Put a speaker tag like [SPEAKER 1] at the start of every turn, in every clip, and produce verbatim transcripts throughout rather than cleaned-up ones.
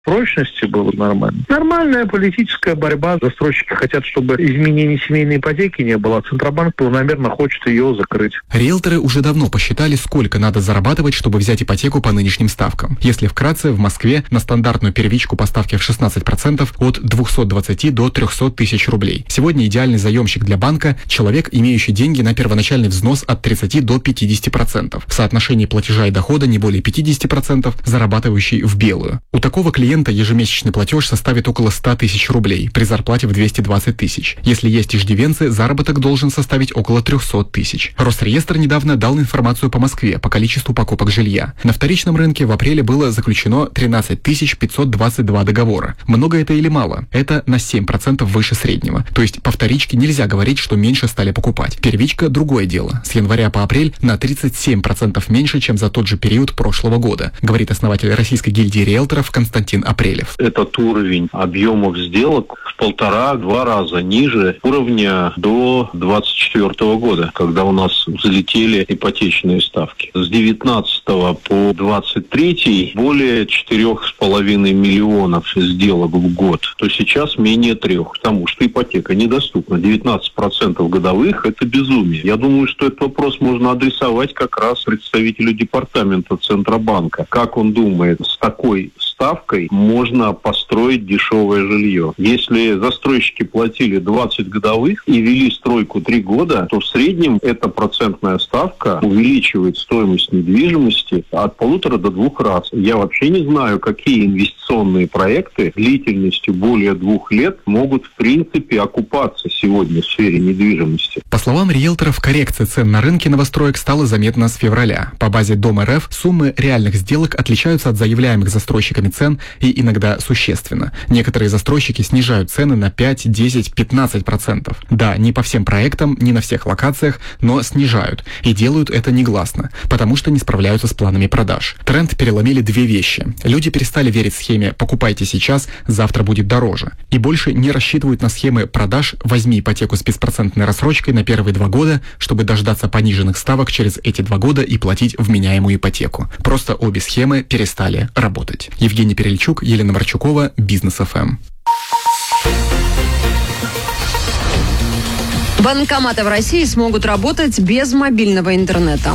[SPEAKER 1] прочности было нормально. Нормальная политическая борьба. Застройщики хотят, чтобы изменений семейной ипотеки не было, а Центробанк планомерно хочет ее закрыть.
[SPEAKER 2] Риэлторы уже давно посчитали, сколько надо зарабатывать, чтобы взять ипотеку по нынешним ставкам. Если вкратце, в Москве на стандартную первичку по ставке в шестнадцать процентов от двухсот двадцати до трехсот тысяч рублей. Сегодня идеальный заемщик для банка – человек, имеющий деньги на первоначальный взнос от тридцати до пятидесяти процентов. В соотношении платежа и дохода не более пятидесяти процентов, зарабатывающий в белую. У такого клиента ежемесячный платеж составит около ста тысяч рублей при зарплате в двести двадцать тысяч. Если есть иждивенцы, заработок должен составить около трехсот тысяч. Росреестр недавно дал информацию по Москве по количеству покупок жилья. На вторичном рынке в апреле было заключено тринадцать тысяч пятьсот двадцать два договора. Много это или мало? Это на семь процентов выше среднего. То есть по вторичке нельзя говорить, что меньше стали покупать. Первичка – другое дело. С января по апрель на тридцать семь процентов меньше, чем за тот же период прошлого года, говорит основатель Российской гильдии риэлторов Константин Апрелев.
[SPEAKER 3] Этот уровень объемов сделок в полтора-два раза ниже уровня до двадцать четвёртого года, когда у нас взлетели ипотечные ставки. С девятнадцатого по двадцать третий более четырех с половиной миллионов сделок в год, то сейчас менее трех, потому что ипотека недоступна. девятнадцать процентов годовых – это безумие. Я думаю, что этот вопрос можно адресовать как раз представителю департамента Центробанка. Как он думает, с такой ставкой можно построить дешевое жилье? Если застройщики платили двадцать годовых и вели стройку три года, то в среднем эта процентная ставка увеличивает стоимость недвижимости от полутора до двух раз. Я вообще не знаю, какие инвестиционные проекты длительностью более двух лет могут в принципе окупаться сегодня в сфере недвижимости.
[SPEAKER 2] По словам риэлторов, коррекция цен на рынке новостроек стала заметна с февраля. По базе Дом.РФ суммы реальных сделок отличаются от заявляемых застройщиками цен и иногда существенно. Некоторые застройщики снижают цены на пять, десять, пятнадцать процентов. Да, не по всем проектам, не на всех локациях, но снижают. И делают это негласно, потому что не справляются с планами продаж. Тренд переломили две вещи. Люди перестали верить схеме «покупайте сейчас, завтра будет дороже». И больше не рассчитывают на схемы продаж «возьми ипотеку с беспроцентной рассрочкой на первые два года, чтобы дождаться пониженных ставок через эти два года и платить вменяемую ипотеку». Просто обе схемы перестали работать. Евгений Перельчук, Елена Марчукова, Бизнес эф эм.
[SPEAKER 4] Банкоматы в России смогут работать без мобильного интернета.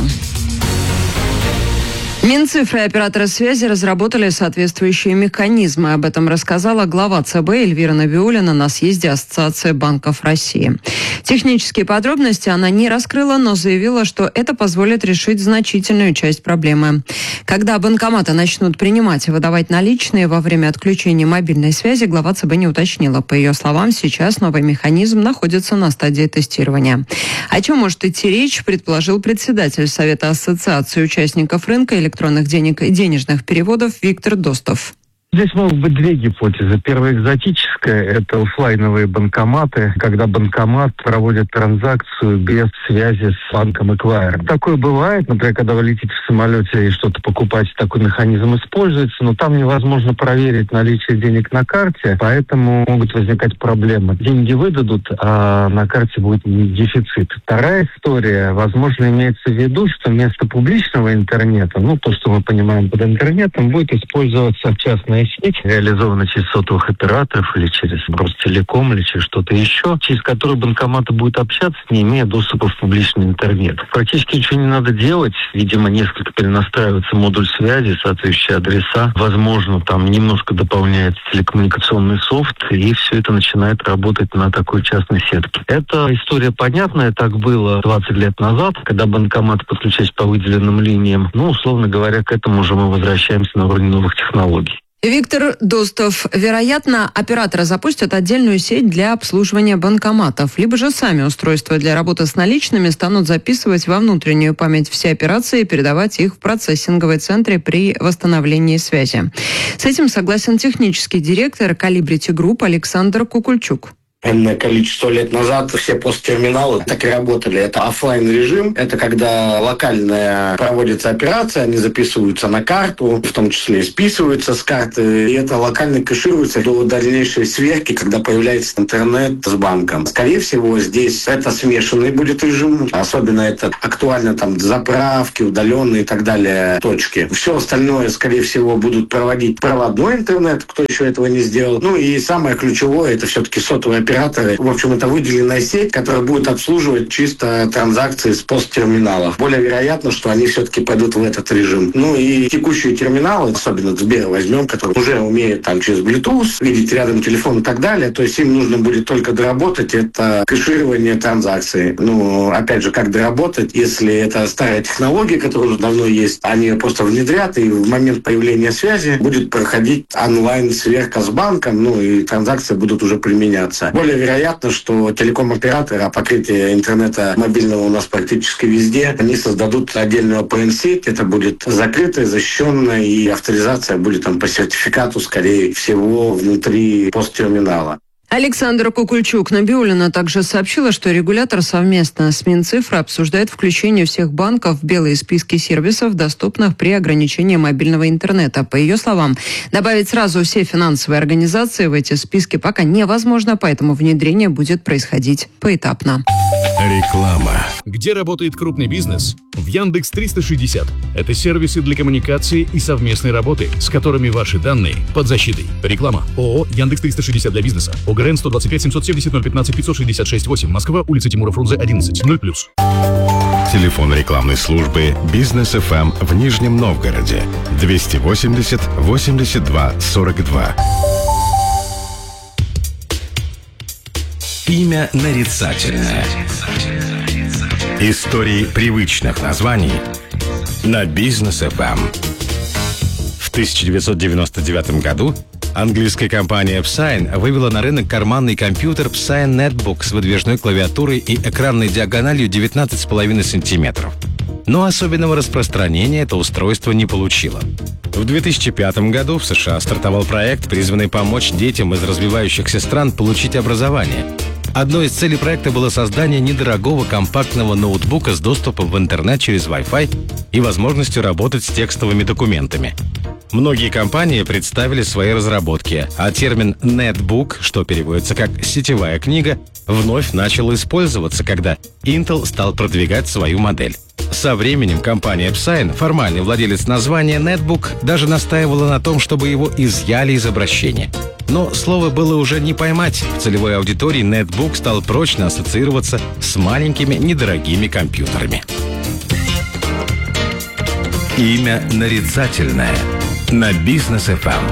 [SPEAKER 4] Минцифры и операторы связи разработали соответствующие механизмы. Об этом рассказала глава ЦБ Эльвира Набиуллина на съезде Ассоциации банков России. Технические подробности она не раскрыла, но заявила, что это позволит решить значительную часть проблемы. Когда банкоматы начнут принимать и выдавать наличные во время отключения мобильной связи, глава ЦБ не уточнила. По ее словам, сейчас новый механизм находится на стадии тестирования. О чем может идти речь, предположил председатель Совета Ассоциации участников рынка электронных электронных денег и денежных переводов Виктор Достов.
[SPEAKER 5] Здесь могут быть две гипотезы. Первая экзотическая – это офлайновые банкоматы, когда банкомат проводит транзакцию без связи с банком-эквайром. Такое бывает, например, когда вы летите в самолете и что-то покупаете, такой механизм используется, но там невозможно проверить наличие денег на карте, поэтому могут возникать проблемы. Деньги выдадут, а на карте будет дефицит. Вторая история, возможно, имеется в виду, что вместо публичного интернета, ну, то, что мы понимаем под интернетом, будет использоваться частная сеть, реализована через сотовых операторов или через Ростелеком или через что-то еще, через которую банкоматы будут общаться, не имея доступа в публичный интернет. Практически ничего не надо делать. Видимо, несколько перенастраивается модуль связи, соответствующие адреса. Возможно, там немножко дополняется телекоммуникационный софт, и все это начинает работать на такой частной сетке. Эта история понятная. Так было двадцать лет назад, когда банкоматы подключались по выделенным линиям. Ну, условно говоря, к этому уже мы возвращаемся на уровень новых технологий.
[SPEAKER 4] Виктор Достов. Вероятно, операторы запустят отдельную сеть для обслуживания банкоматов, либо же сами устройства для работы с наличными станут записывать во внутреннюю память все операции и передавать их в процессинговые центры при восстановлении связи. С этим согласен технический директор Колибрити Групп Александр Кукульчук.
[SPEAKER 6] энное количество лет назад все посттерминалы так и работали. Это офлайн режим, это когда локальная проводится операция, они записываются на карту, в том числе и списываются с карты, и это локально кэшируется до дальнейшей сверки, когда появляется интернет с банком. Скорее всего, здесь это смешанный будет режим, особенно это актуально там заправки, удаленные и так далее точки. Все остальное, скорее всего, будут проводить проводной интернет, кто еще этого не сделал. Ну и самое ключевое, это все-таки сотовые операторы. В общем, это выделенная сеть, которая будет обслуживать чисто транзакции с посттерминалов. Более вероятно, что они все-таки пойдут в этот режим. Ну и текущие терминалы, особенно Сбер возьмем, который уже умеет там через Bluetooth видеть рядом телефон и так далее, то есть им нужно будет только доработать это кэширование транзакций. Ну, опять же, как доработать, если это старая технология, которая уже давно есть, они ее просто внедрят, и в момент появления связи будет проходить онлайн-сверка с банком, ну и транзакции будут уже применяться. Более вероятно, что телеком-операторы, а покрытие интернета мобильного у нас практически везде, они создадут отдельную эй пи эн-сеть, это будет закрытая, защищенная, и авторизация будет там по сертификату, скорее всего, внутри посттерминала.
[SPEAKER 4] Александра Кукульчук-Набиуллина также сообщила, что регулятор совместно с Минцифрой обсуждает включение всех банков в белые списки сервисов, доступных при ограничении мобильного интернета. По ее словам, добавить сразу все финансовые организации в эти списки пока невозможно, поэтому внедрение будет происходить поэтапно.
[SPEAKER 7] Реклама. Где работает крупный бизнес? В Яндекс триста шестьдесят. Это сервисы для коммуникации и совместной работы, с которыми ваши данные под защитой. Реклама. ООО «Яндекс триста шестьдесят» для бизнеса. ОГРН сто двадцать пять семьсот семьдесят ноль пятнадцать пятьсот шестьдесят шесть восемь. Москва, улица Тимура Фрунзе, одиннадцать. ноль плюс.
[SPEAKER 8] Телефон рекламной службы «Бизнес эф эм» в Нижнем Новгороде. двести восемьдесят восемьдесят два сорок два. Имя нарицательное. Истории привычных названий на Бизнес эф эм. В тысяча девятьсот девяносто девятом году английская компания Psion вывела на рынок карманный компьютер Psion Netbook с выдвижной клавиатурой и экранной диагональю девятнадцать целых пять десятых сантиметров. Но особенного распространения это устройство не получило. В две тысячи пятом году в США стартовал проект, призванный помочь детям из развивающихся стран получить образование. Одной из целей проекта было создание недорогого компактного ноутбука с доступом в интернет через Wi-Fi и возможностью работать с текстовыми документами. Многие компании представили свои разработки, а термин «netbook», что переводится как «сетевая книга», вновь начал использоваться, когда Intel стал продвигать свою модель. Со временем компания Psion, формальный владелец названия «netbook», даже настаивала на том, чтобы его изъяли из обращения. Но слово было уже не поймать. В целевой аудитории «netbook» стал прочно ассоциироваться с маленькими недорогими компьютерами. Имя нарицательное на Бизнес эф эм.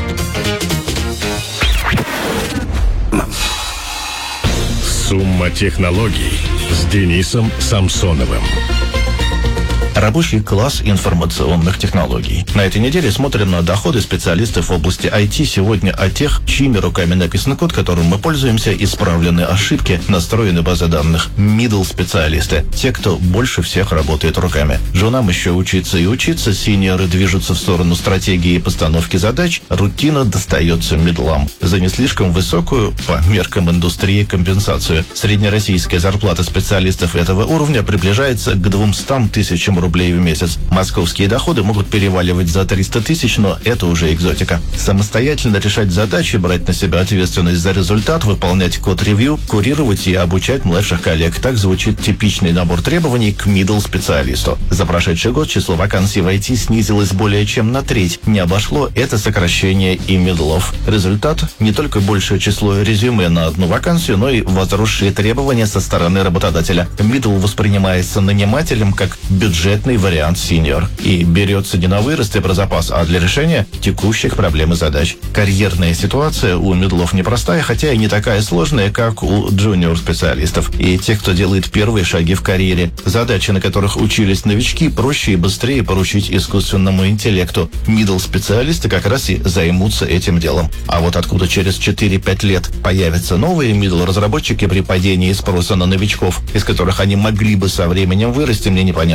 [SPEAKER 8] Сумма технологий с Денисом Самсоновым.
[SPEAKER 9] Рабочий класс информационных технологий. На этой неделе смотрим на доходы специалистов в области ай ти. Сегодня о тех, чьими руками написан код, которым мы пользуемся, исправлены ошибки, настроены базы данных. Middle специалисты. Те, кто больше всех работает руками. Женам еще учиться и учиться. Синьоры движутся в сторону стратегии и постановки задач. Рутина достается мидлам. За не слишком высокую, по меркам индустрии, компенсацию. Среднероссийская зарплата специалистов этого уровня приближается к двумстам тысячам рублей в месяц. Московские доходы могут переваливать за триста тысяч, но это уже экзотика. Самостоятельно решать задачи, брать на себя ответственность за результат, выполнять код-ревью, курировать и обучать младших коллег. Так звучит типичный набор требований к middle-специалисту. За прошедший год число вакансий в ай ти снизилось более чем на треть. Не обошло это сокращение и мидлов. Результат – не только большее число резюме на одну вакансию, но и возросшие требования со стороны работодателя. Middle воспринимается нанимателем как бюджет вариант синьор и берется не на вырост и про запас, а для решения текущих проблем и задач. Карьерная ситуация у мидлов непростая, хотя и не такая сложная, как у джуниор-специалистов и тех, кто делает первые шаги в карьере. Задачи, на которых учились новички, проще и быстрее поручить искусственному интеллекту. Мидл-специалисты как раз и займутся этим делом. А вот откуда через четыре-пять лет появятся новые мидл-разработчики при падении спроса на новичков, из которых они могли бы со временем вырасти, мне непонятно.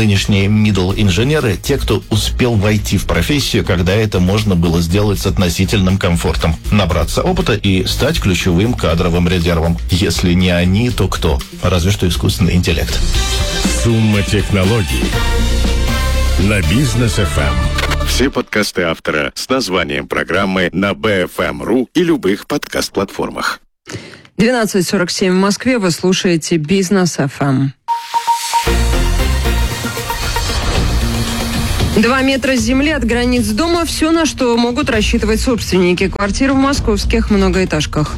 [SPEAKER 9] Нынешние middle-инженеры – те, кто успел войти в профессию, когда это можно было сделать с относительным комфортом, набраться опыта и стать ключевым кадровым резервом. Если не они, то кто? Разве что искусственный интеллект.
[SPEAKER 8] Сумма технологий на Бизнес эф эм. Все подкасты автора с названием программы на би эф эм точка ру и любых подкаст-платформах.
[SPEAKER 4] двенадцать сорок семь в Москве. Вы слушаете Бизнес эф эм. Два метра с земли от границ дома – все, на что могут рассчитывать собственники квартир в московских многоэтажках.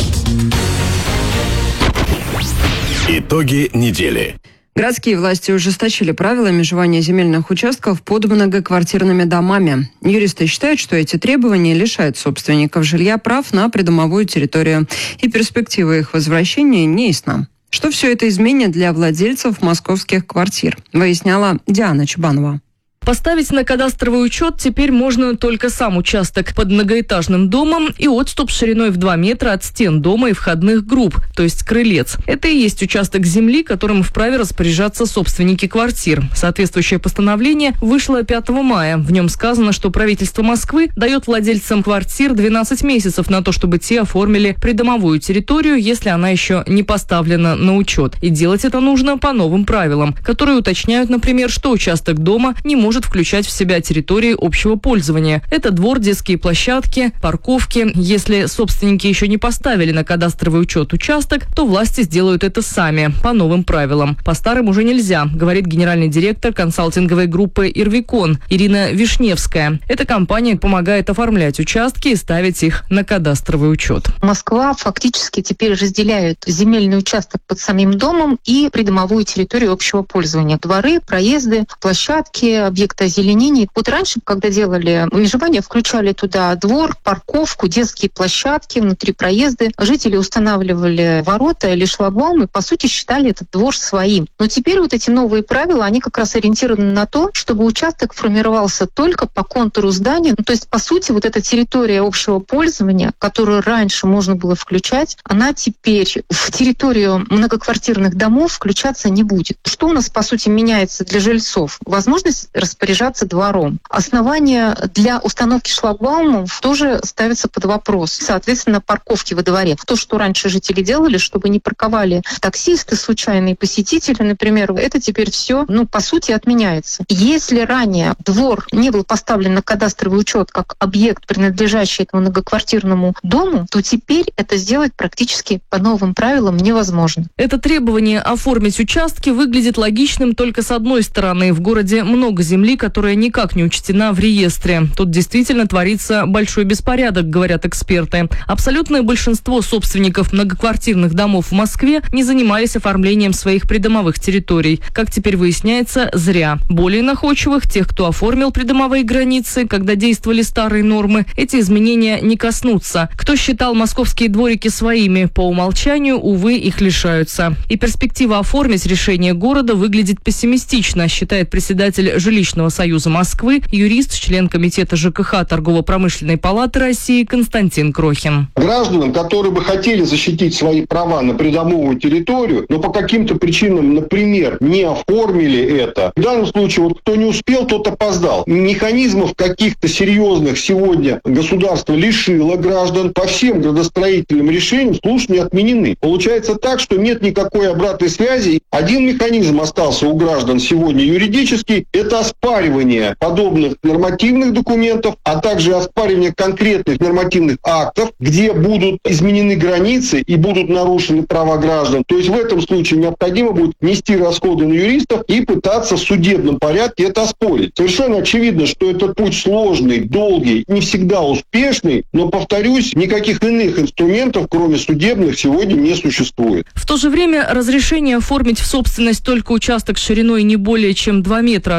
[SPEAKER 8] Итоги недели.
[SPEAKER 4] Городские власти ужесточили правила межевания земельных участков под многоквартирными домами. Юристы считают, что эти требования лишают собственников жилья прав на придомовую территорию, и перспектива их возвращения не ясна. Что все это изменит для владельцев московских квартир, выясняла Диана Чубанова.
[SPEAKER 10] Поставить на кадастровый учет теперь можно только сам участок под многоэтажным домом и отступ шириной в два метра от стен дома и входных групп, то есть крылец. Это и есть участок земли, которым вправе распоряжаться собственники квартир. Соответствующее постановление вышло пятого мая. В нем сказано, что правительство Москвы дает владельцам квартир двенадцать месяцев на то, чтобы те оформили придомовую территорию, если она еще не поставлена на учет. И делать это нужно по новым правилам, которые уточняют, например, что участок дома не может может включать в себя территории общего пользования. Это двор, детские площадки, парковки. Если собственники еще не поставили на кадастровый учет участок, то власти сделают это сами, по новым правилам. По старым уже нельзя, говорит генеральный директор консалтинговой группы «Ирвикон» Ирина Вишневская. Эта компания помогает оформлять участки и ставить их на кадастровый учет.
[SPEAKER 11] Москва фактически теперь разделяет земельный участок под самим домом и придомовую территорию общего пользования. Дворы, проезды, площадки, объекты озеленения. Вот раньше, когда делали межевание, включали туда двор, парковку, детские площадки, внутри проезды. Жители устанавливали ворота или шлагбаумы, по сути, считали этот двор своим. Но теперь вот эти новые правила, они как раз ориентированы на то, чтобы участок формировался только по контуру здания. Ну, то есть, по сути, вот эта территория общего пользования, которую раньше можно было включать, она теперь в территорию многоквартирных домов включаться не будет. Что у нас, по сути, меняется для жильцов? Возможность распоряжаться двором. Основания для установки шлагбаумов тоже ставятся под вопрос. Соответственно, парковки во дворе. То, что раньше жители делали, чтобы не парковали таксисты, случайные посетители, например, это теперь все, ну, по сути, отменяется. Если ранее двор не был поставлен на кадастровый учет как объект, принадлежащий этому многоквартирному дому, то теперь это сделать практически по новым правилам невозможно.
[SPEAKER 10] Это требование оформить участки выглядит логичным только с одной стороны. В городе много земли, которая никак не учтена в реестре. Тут действительно творится большой беспорядок, говорят эксперты. Абсолютное большинство собственников многоквартирных домов в Москве не занимались оформлением своих придомовых территорий. Как теперь выясняется, зря. Более находчивых, тех, кто оформил придомовые границы, когда действовали старые нормы, эти изменения не коснутся. Кто считал московские дворики своими, по умолчанию, увы, их лишаются. И перспектива оформить решение города выглядит пессимистично, считает председатель Жилищного союза Москвы, юрист, член комитета ЖКХ Торгово-промышленной палаты России Константин Крохин.
[SPEAKER 12] Гражданам, которые бы хотели защитить свои права на придомовую территорию, но по каким-то причинам, например, не оформили это, в данном случае вот кто не успел, тот опоздал. Механизмов каких-то серьезных сегодня государство лишило граждан. По всем градостроительным решениям слушания отменены. Получается так, что нет никакой обратной связи. Один механизм остался у граждан сегодня юридический. Это оспаривание подобных нормативных документов, а также оспаривание конкретных нормативных актов, где будут изменены границы и будут нарушены права граждан. То есть в этом случае необходимо будет нести расходы на юристов и пытаться в судебном порядке это оспорить. Совершенно очевидно, что этот путь сложный, долгий, не всегда успешный, но, повторюсь, никаких иных инструментов, кроме судебных, сегодня не существует.
[SPEAKER 10] В то же время разрешение оформить в собственность только участок шириной не более чем два метра от жилого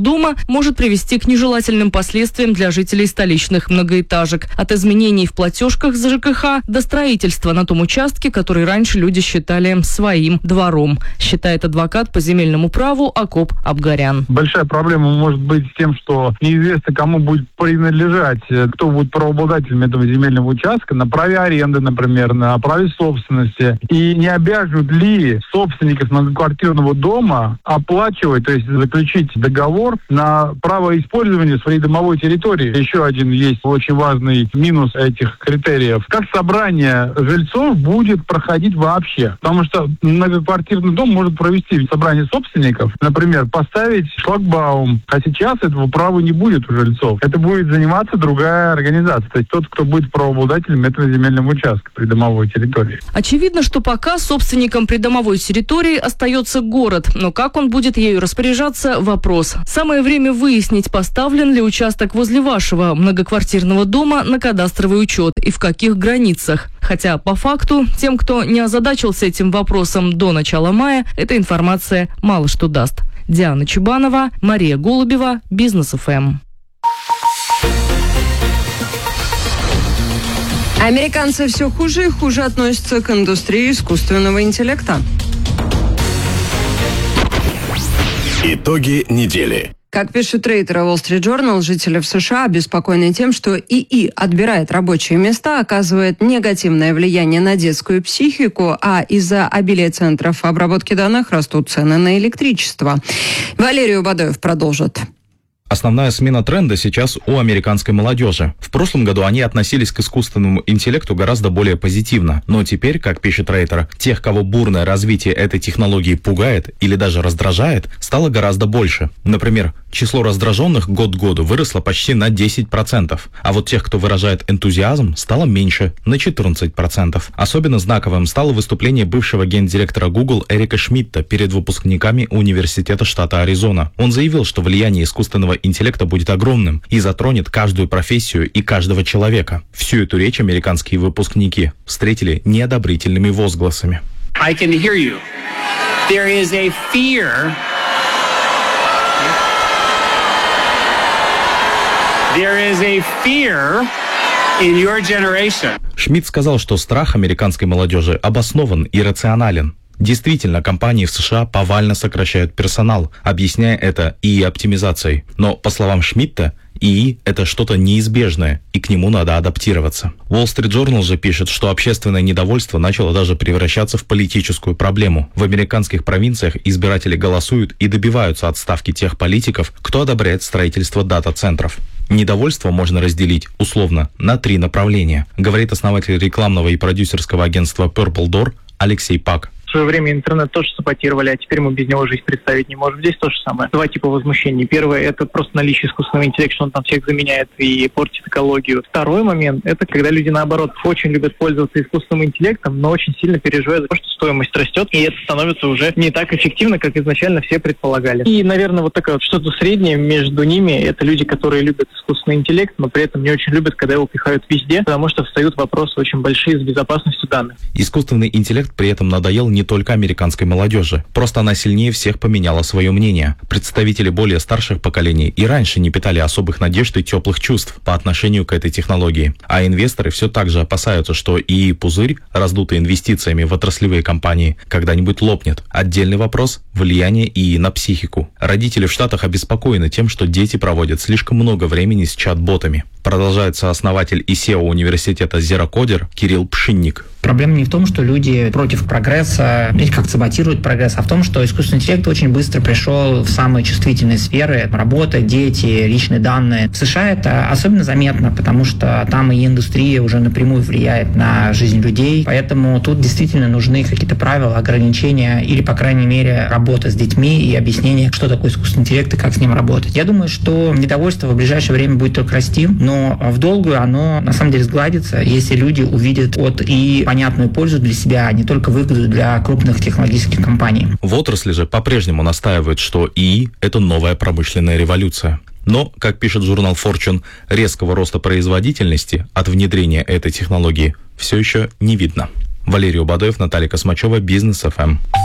[SPEAKER 10] дома может привести к нежелательным последствиям для жителей столичных многоэтажек. От изменений в платежках за ЖКХ до строительства на том участке, который раньше люди считали своим двором, считает адвокат по земельному праву Акоп Абгарян.
[SPEAKER 13] Большая проблема может быть с тем, что неизвестно, кому будет принадлежать, кто будет правообладателем этого земельного участка, на праве аренды, например, на праве собственности. И не обяжут ли собственников многоквартирного дома оплачивать, то есть заключить договор на право использования своей домовой территории. Еще один есть очень важный минус этих критериев. Как собрание жильцов будет проходить вообще? Потому что многоквартирный дом может провести собрание собственников, например, поставить шлагбаум, а сейчас этого права не будет у жильцов. Это будет заниматься другая организация, то есть тот, кто будет правообладателем этого земельного участка при домовой территории.
[SPEAKER 10] Очевидно, что пока собственником придомовой территории остается город, но как он будет ею распоряжаться – вопрос. Самое время выяснить, поставлен ли участок возле вашего многоквартирного дома на кадастровый учет и в каких границах. Хотя, по факту, тем, кто не озадачился этим вопросом до начала мая, эта информация мало что даст. Диана Чебанова, Мария Голубева, Бизнес эф эм.
[SPEAKER 4] Американцы все хуже и хуже относятся к индустрии искусственного интеллекта.
[SPEAKER 8] Итоги недели.
[SPEAKER 4] Как пишет трейдер Wall Street Journal, жители в США обеспокоены тем, что ИИ отбирает рабочие места, оказывает негативное влияние на детскую психику, а из-за обилия центров обработки данных растут цены на электричество. Валерий Убадоев продолжит.
[SPEAKER 2] Основная смена тренда сейчас у американской молодежи. В прошлом году они относились к искусственному интеллекту гораздо более позитивно. Но теперь, как пишет Рейтер, тех, кого бурное развитие этой технологии пугает или даже раздражает, стало гораздо больше. Например, число раздраженных год к году выросло почти на десять процентов. А вот тех, кто выражает энтузиазм, стало меньше, на четырнадцать процентов. Особенно знаковым стало выступление бывшего гендиректора Google Эрика Шмидта перед выпускниками университета штата Аризона. Он заявил, что влияние искусственного интеллекта будет огромным и затронет каждую профессию и каждого человека. Всю эту речь американские выпускники встретили неодобрительными возгласами.
[SPEAKER 14] I can hear you. There is a fear. There is a fear in your generation.
[SPEAKER 2] Шмидт сказал, что страх американской молодежи обоснован и рационален. Действительно, компании в США повально сокращают персонал, объясняя это ИИ-оптимизацией. Но, по словам Шмидта, ИИ – это что-то неизбежное, и к нему надо адаптироваться. Wall Street Journal же пишет, что общественное недовольство начало даже превращаться в политическую проблему. В американских провинциях избиратели голосуют и добиваются отставки тех политиков, кто одобряет строительство дата-центров. Недовольство можно разделить, условно, на три направления, говорит основатель рекламного и продюсерского агентства Purple Door Алексей Пак.
[SPEAKER 15] В свое время интернет тоже саботировали, а теперь мы без него жизнь представить не можем. Здесь то же самое. Два типа возмущений. Первое – это просто наличие искусственного интеллекта, что он там всех заменяет и портит экологию. Второй момент – это когда люди, наоборот, очень любят пользоваться искусственным интеллектом, но очень сильно переживают за то, что стоимость растет, и это становится уже не так эффективно, как изначально все предполагали. И, наверное, вот такое вот что-то среднее между ними – это люди, которые любят искусственный интеллект, но при этом не очень любят, когда его пихают везде, потому что встают вопросы очень большие с безопасностью данных.
[SPEAKER 2] Искусственный интеллект при этом надоел не только американской молодежи. Просто она сильнее всех поменяла свое мнение. Представители более старших поколений и раньше не питали особых надежд и теплых чувств по отношению к этой технологии. А инвесторы все так же опасаются, что ИИ-пузырь, раздутый инвестициями в отраслевые компании, когда-нибудь лопнет. Отдельный вопрос – влияние ИИ на психику. Родители в Штатах обеспокоены тем, что дети проводят слишком много времени с чат-ботами. Продолжает сооснователь и сео университета Zero-Coder Кирилл Пшинник.
[SPEAKER 16] Проблема не в том, что люди против прогресса, или как саботируют прогресс, а в том, что искусственный интеллект очень быстро пришел в самые чувствительные сферы. Работа, дети, личные данные. В США это особенно заметно, потому что там и индустрия уже напрямую влияет на жизнь людей. Поэтому тут действительно нужны какие-то правила, ограничения или, по крайней мере, работа с детьми и объяснение, что такое искусственный интеллект и как с ним работать. Я думаю, что недовольство в ближайшее время будет только расти, но в долгую оно на самом деле сгладится, если люди увидят от и понятную пользу для себя, а не только выгоду для крупных технологических компаний.
[SPEAKER 2] В отрасли же по-прежнему настаивают, что ИИ – это новая промышленная революция. Но, как пишет журнал Fortune, резкого роста производительности от внедрения этой технологии все еще не видно. Валерий Убадоев, Наталья Космачева, Бизнес эф эм.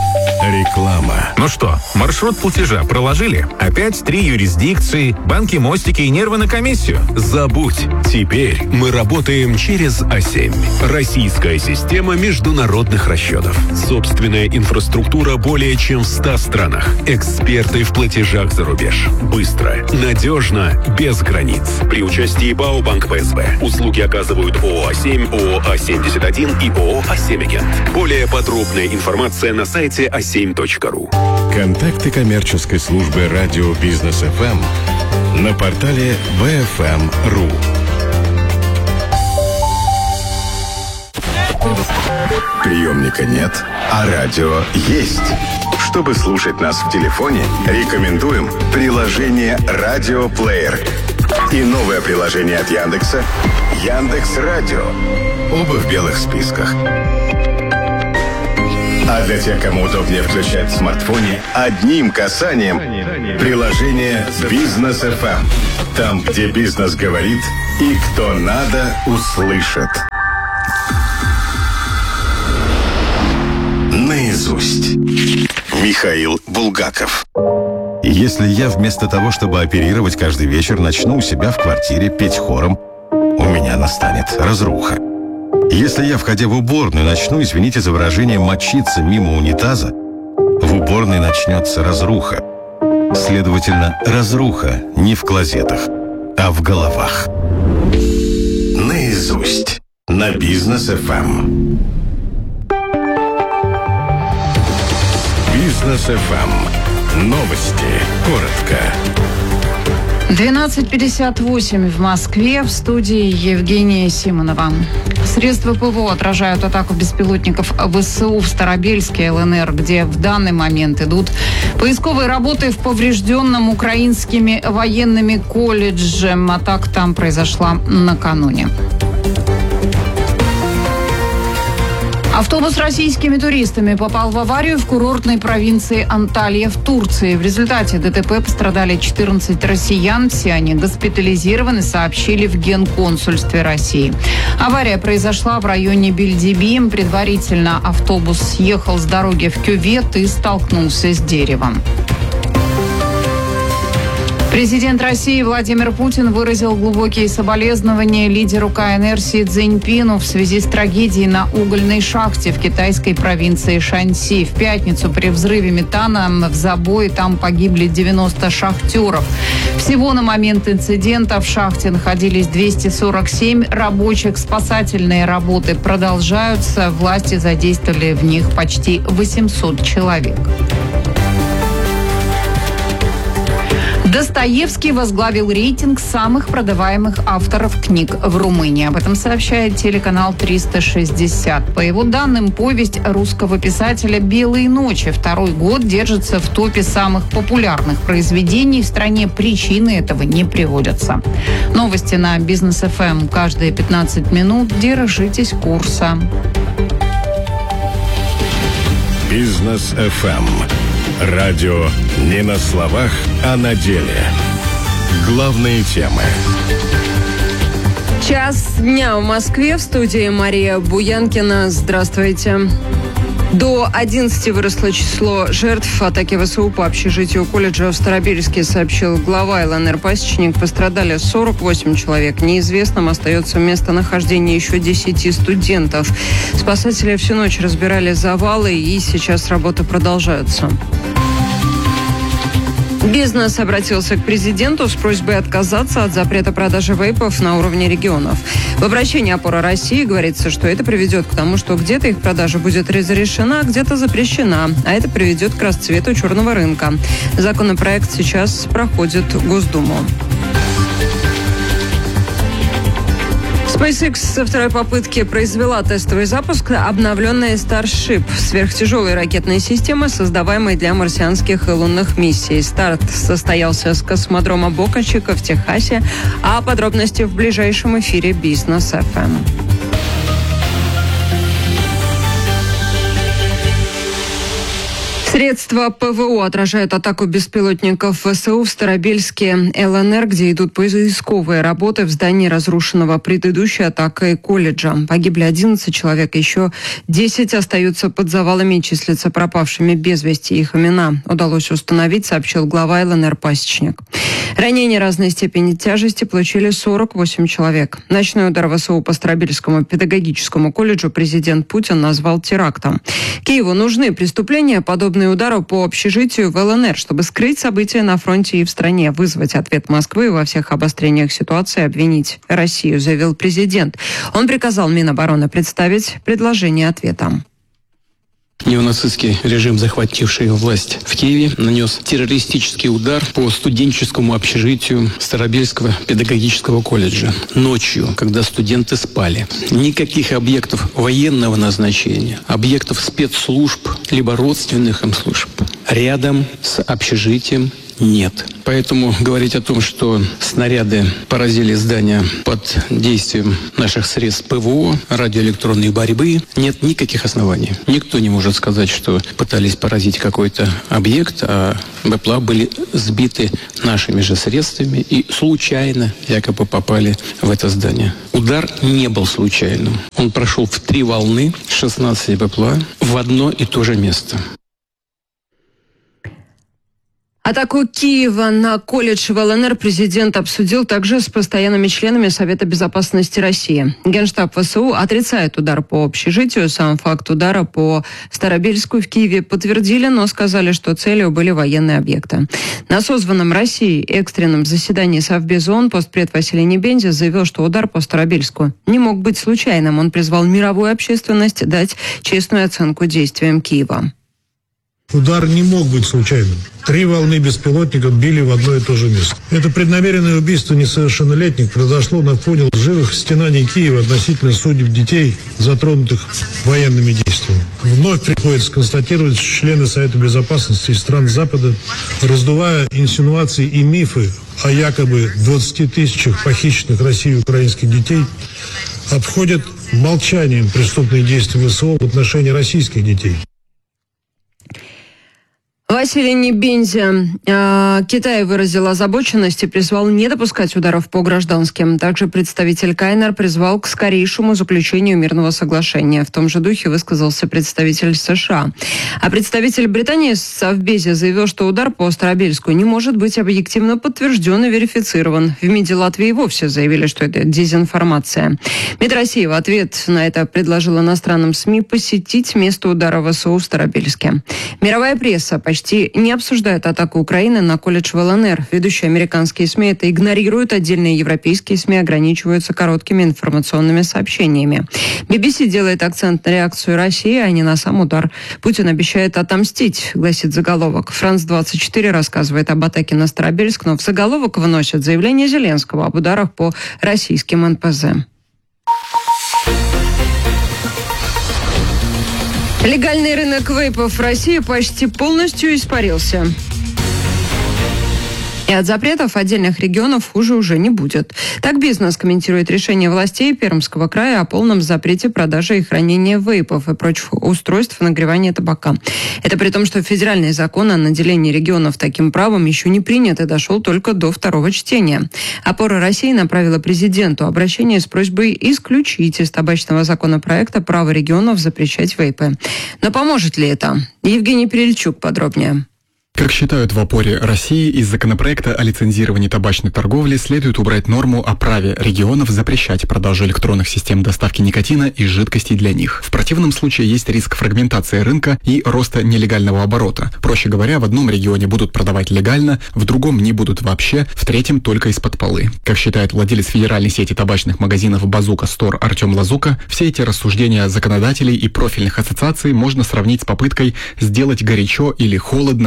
[SPEAKER 8] Реклама.
[SPEAKER 17] Ну что, маршрут платежа проложили? Опять три юрисдикции, банки, мостики и нервы на комиссию?
[SPEAKER 18] Забудь. Теперь мы работаем через А семь. Российская система международных расчетов. Собственная инфраструктура более чем в ста странах. Эксперты в платежах за рубеж. Быстро, надежно, без границ. При участии БАО «Банк ПСБ». Услуги оказывают ООО «А семь», ООО «А семьдесят один» и ООО «А семь Агент». Более подробная информация на сайте а семь точка ру.
[SPEAKER 8] Контакты коммерческой службы радио Бизнес эф эм на портале би эф эм точка ру. Приемника нет, а радио есть. Чтобы слушать нас в телефоне, рекомендуем приложение «Радиоплеер» и новое приложение от Яндекса «Яндекс.Радио». Оба в белых списках. А для тех, кому удобнее включать в смартфоне, одним касанием приложение «Бизнес эф эм». Там, где бизнес говорит и кто надо, услышит. Наизусть. Михаил Булгаков. Если я вместо того, чтобы оперировать каждый вечер, начну у себя в квартире петь хором, у меня настанет разруха. Если я, входя в уборную, начну, извините за выражение, мочиться мимо унитаза, в уборной начнется разруха. Следовательно, разруха не в клозетах, а в головах. Наизусть. На Бизнес эф эм. Бизнес эф эм. Новости. Коротко.
[SPEAKER 4] двенадцать пятьдесят восемь в Москве. В студии Евгения Симонова. Средства ПВО отражают атаку беспилотников ВСУ в Старобельске, ЛНР, где в данный момент идут поисковые работы в поврежденном украинскими военными колледже. Атака там произошла накануне. Автобус с российскими туристами попал в аварию в курортной провинции Анталья в Турции. В результате ДТП пострадали четырнадцать россиян. Все они госпитализированы, сообщили в Генконсульстве России. Авария произошла в районе Бельдиби. Предварительно автобус съехал с дороги в кювет и столкнулся с деревом. Президент России Владимир Путин выразил глубокие соболезнования лидеру ка эн эр Си Цзиньпину в связи с трагедией на угольной шахте в китайской провинции Шаньси. В пятницу при взрыве метана в забое там погибли девяносто шахтеров. Всего на момент инцидента в шахте находились двести сорок семь рабочих. Спасательные работы продолжаются. Власти задействовали в них почти восемьсот человек. Достоевский возглавил рейтинг самых продаваемых авторов книг в Румынии. Об этом сообщает телеканал триста шестьдесят. По его данным, повесть русского писателя «Белые ночи» второй год держится в топе самых популярных произведений в стране. Причины этого не приводятся. Новости на Бизнес эф эм каждые пятнадцать минут. Держитесь курса.
[SPEAKER 8] Бизнес эф эм. Радио не на словах, а на деле. Главные темы.
[SPEAKER 4] Час дня в Москве. В студии Мария Буянкина. Здравствуйте. До одиннадцати выросло число жертв атаки ВСУ по общежитию колледжа в Старобельске, сообщил глава эл эн эр Пасечник. Пострадали сорок восемь человек. Неизвестным остается местонахождение еще десяти студентов. Спасатели всю ночь разбирали завалы, и сейчас работы продолжаются. Бизнес обратился к президенту с просьбой отказаться от запрета продажи вейпов на уровне регионов. В обращении «Опора России» говорится, что это приведет к тому, что где-то их продажа будет разрешена, а где-то запрещена, а это приведет к расцвету черного рынка. Законопроект сейчас проходит Госдуму. SpaceX со второй попытки произвела тестовый запуск обновленной Starship, сверхтяжелой ракетной системы, создаваемой для марсианских и лунных миссий. Старт состоялся с космодрома Бока Чика в Техасе, а подробности в ближайшем эфире Бизнес эф эм. В Средства ПВО отражают атаку беспилотников ВСУ в Старобельске, ЛНР, где идут поисковые работы в здании разрушенного предыдущей атакой колледжа. Погибли одиннадцать человек, еще десять остаются под завалами и числятся пропавшими без вести. Их имена удалось установить, сообщил глава ЛНР Пасечник. Ранения разной степени тяжести получили сорок восемь человек. Ночной удар ВСУ по Старобельскому педагогическому колледжу президент Путин назвал терактом. Киеву нужны преступления, подобные удару по общежитию в ЛНР, чтобы скрыть события на фронте и в стране, вызвать ответ Москвы во всех обострениях ситуации, обвинить Россию, заявил президент. Он приказал Минобороны представить предложение ответа.
[SPEAKER 19] Неонацистский режим, захвативший власть в Киеве, нанес террористический удар по студенческому общежитию Старобельского педагогического колледжа ночью, когда студенты спали. Никаких объектов военного назначения, объектов спецслужб, либо родственных им служб рядом с общежитием нет. Поэтому говорить о том, что снаряды поразили здание под действием наших средств ПВО, радиоэлектронной борьбы, нет никаких оснований. Никто не может сказать, что пытались поразить какой-то объект, а БПЛА были сбиты нашими же средствами и случайно якобы попали в это здание. Удар не был случайным. Он прошел в три волны, шестнадцать БПЛА в одно и то же место.
[SPEAKER 4] Атаку Киева на колледж в ЛНР президент обсудил также с постоянными членами Совета безопасности России. Генштаб ВСУ отрицает удар по общежитию. Сам факт удара по Старобельску в Киеве подтвердили, но сказали, что целью были военные объекты. На созванном Россией экстренном заседании Совбеза ООН постпред Василий Небензя заявил, что удар по Старобельску не мог быть случайным. Он призвал мировую общественность дать честную оценку действиям Киева.
[SPEAKER 20] Удар не мог быть случайным. Три волны беспилотников били в одно и то же место. Это преднамеренное убийство несовершеннолетних произошло на фоне лживых стенаний Киева относительно судеб детей, затронутых военными действиями. Вновь приходится констатировать, что члены Совета безопасности стран Запада, раздувая инсинуации и мифы о якобы двадцати тысячах похищенных Россией украинских детей, обходят молчанием преступные действия ВСУ в отношении российских детей.
[SPEAKER 4] Василий Небензя. Э, Китай выразил озабоченность и призвал не допускать ударов по гражданским. Также представитель КНР призвал к скорейшему заключению мирного соглашения. В том же духе высказался представитель США. А представитель Британии в Совбезе заявил, что удар по Старобельску не может быть объективно подтвержден и верифицирован. В МИДе Латвии и вовсе заявили, что это дезинформация. МИД России в ответ на это предложил иностранным СМИ посетить место удара ВСУ в Старобельске. Мировая пресса почти Почти не обсуждают атаку Украины на колледж в ЛНР. Ведущие американские СМИ это игнорируют, отдельные европейские СМИ ограничиваются короткими информационными сообщениями. би би си делает акцент на реакцию России, а не на сам удар. Путин обещает отомстить, гласит заголовок. Франс двадцать четыре рассказывает об атаке на Старобельск, но в заголовок вносят заявление Зеленского об ударах по российским эн пэ зэ. Легальный рынок вейпов в России почти полностью испарился. И от запретов отдельных регионов хуже уже не будет. Так бизнес комментирует решение властей Пермского края о полном запрете продажи и хранения вейпов и прочих устройств нагревания табака. Это при том, что федеральный закон о наделении регионов таким правом еще не принят и дошел только до второго чтения. Опора России направила президенту обращение с просьбой исключить из табачного законопроекта право регионов запрещать вейпы. Но поможет ли это? Евгений Перельчук подробнее.
[SPEAKER 2] Как считают в опоре России, из законопроекта о лицензировании табачной торговли следует убрать норму о праве регионов запрещать продажу электронных систем доставки никотина и жидкостей для них. В противном случае есть риск фрагментации рынка и роста нелегального оборота. Проще говоря, в одном регионе будут продавать легально, в другом не будут вообще, в третьем только из-под полы. Как считает владелец федеральной сети табачных магазинов «Базука Стор» Артем Лазука, все эти рассуждения законодателей и профильных ассоциаций можно сравнить с попыткой сделать горячо или холодно рынку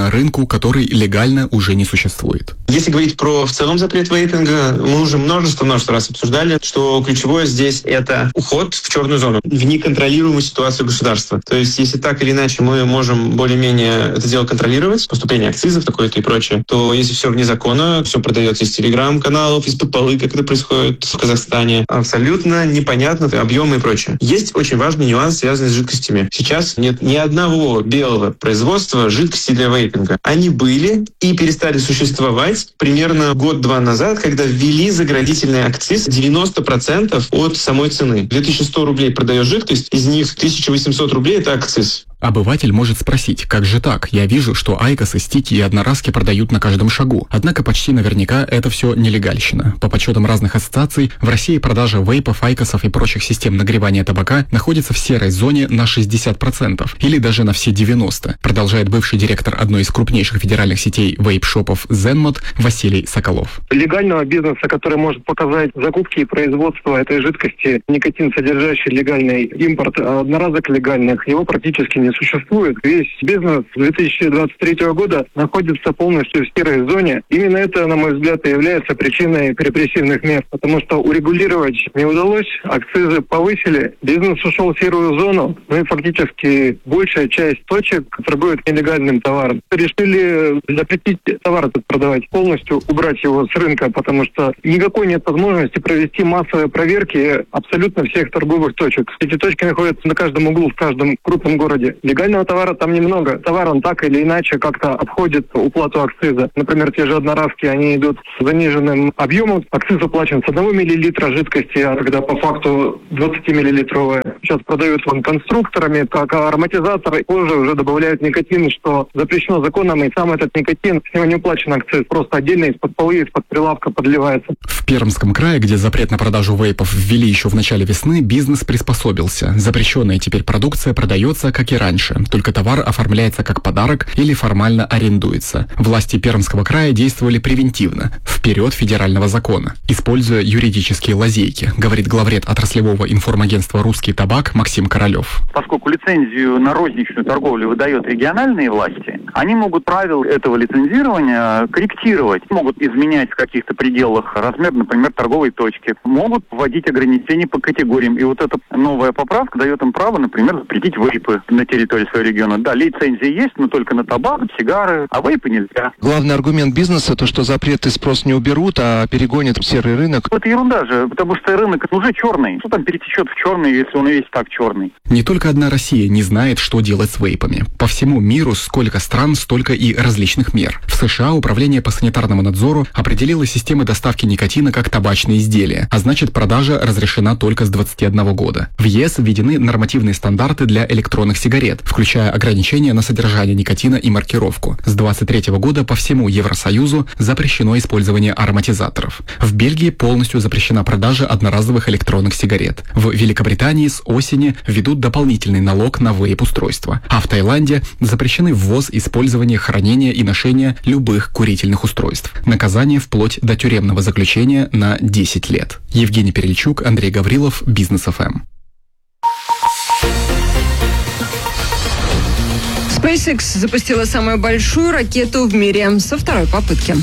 [SPEAKER 2] рынку, который легально уже не существует.
[SPEAKER 21] Если говорить про в целом запрет вейпинга, мы уже множество-множество раз обсуждали, что ключевое здесь это уход в черную зону, в неконтролируемую ситуацию государства. То есть, если так или иначе мы можем более-менее это дело контролировать, поступление акцизов такое-то и прочее, то если все вне закона, все продается из телеграм-каналов, из подполы, как это происходит в Казахстане, абсолютно непонятно объемы и прочее. Есть очень важный нюанс, связанный с жидкостями. Сейчас нет ни одного белого производства жидкости для вейпинга. Они были и перестали существовать примерно год-два назад, когда ввели заградительный акциз девяносто процентов от самой цены. две тысячи сто рублей продаешь жидкость, из них тысяча восемьсот рублей – это акциз.
[SPEAKER 2] Обыватель может спросить, как же так? Я вижу, что айкосы, стики и одноразки продают на каждом шагу. Однако почти наверняка это все нелегальщина. По подсчетам разных ассоциаций, в России продажа вейпов, айкосов и прочих систем нагревания табака находится в серой зоне на шестьдесят процентов или даже на все девяносто процентов, продолжает бывший директор одной из крупнейших федеральных сетей вейп-шопов Zenmod Василий Соколов.
[SPEAKER 1] Легального бизнеса, который может показать закупки и производство этой жидкости, никотин содержащий легальный импорт одноразок легальных, его практически не существует. Весь бизнес с две тысячи двадцать третьего года находится полностью в серой зоне. Именно это, на мой взгляд, и является причиной репрессивных мер, потому что урегулировать не удалось, акцизы повысили, бизнес ушел в серую зону, ну и фактически большая часть точек торгуют нелегальным товаром. Решили запретить товар этот продавать, полностью убрать его с рынка, потому что никакой нет возможности провести массовые проверки абсолютно всех торговых точек. Эти точки находятся на каждом углу, в каждом крупном городе. Легального товара там немного. Товар он так или иначе как-то обходит уплату акциза. Например, те же одноразки, они идут с заниженным объемом. Акциз оплачен с одного миллилитра жидкости, а когда по факту двадцатимиллилитровая. Сейчас продают он конструкторами, как ароматизатор. Позже уже добавляют никотин, что запрещено законом, и сам этот никотин, с него не уплачен акциз. Просто отдельно из-под полы, из-под прилавка подливается.
[SPEAKER 2] В Пермском крае, где запрет на продажу вейпов ввели еще в начале весны, бизнес приспособился. Запрещенная теперь продукция продается, как и раньше, только товар оформляется как подарок или формально арендуется. Власти Пермского края действовали превентивно, вперед федерального закона, используя юридические лазейки, говорит главред отраслевого информагентства «Русский табак» Максим Королев.
[SPEAKER 22] Поскольку лицензию на розничную торговлю выдают региональные власти, они могут правила этого лицензирования корректировать, могут изменять в каких-то пределах размер, например, торговой точки, могут вводить ограничения по категориям. И вот эта новая поправка дает им право, например, запретить вейпы на территории своего региона. Да, лицензия есть, но только на табак, сигары, а вейпы нельзя.
[SPEAKER 23] Главный аргумент бизнеса то, что запреты спрос не уберут, а перегонят в серый рынок.
[SPEAKER 22] Это ерунда же, потому что рынок уже черный. Что там перетечет в черный, если он и весь так черный?
[SPEAKER 2] Не только одна Россия не знает, что делать с вейпами. По всему миру сколько стран, столько и различных мер. В США Управление по санитарному надзору определило системы доставки никотина как табачные изделия, а значит, продажа разрешена только с двадцати одного года. В ЕС введены нормативные стандарты для электронных сигарет, включая ограничения на содержание никотина и маркировку. С двадцать третьего года по всему Евросоюзу запрещено использование ароматизаторов. В Бельгии полностью запрещена продажа одноразовых электронных сигарет. В Великобритании с осени введут дополнительный налог на вейп-устройства. А в Таиланде запрещены ввоз, использование, хранение и ношение любых курительных устройств. Наказание вплоть до тюремного заключения на десять лет. Евгений Перельчук, Андрей Гаврилов, Бизнес эф эм.
[SPEAKER 4] SpaceX запустила самую большую ракету в мире со второй попытки.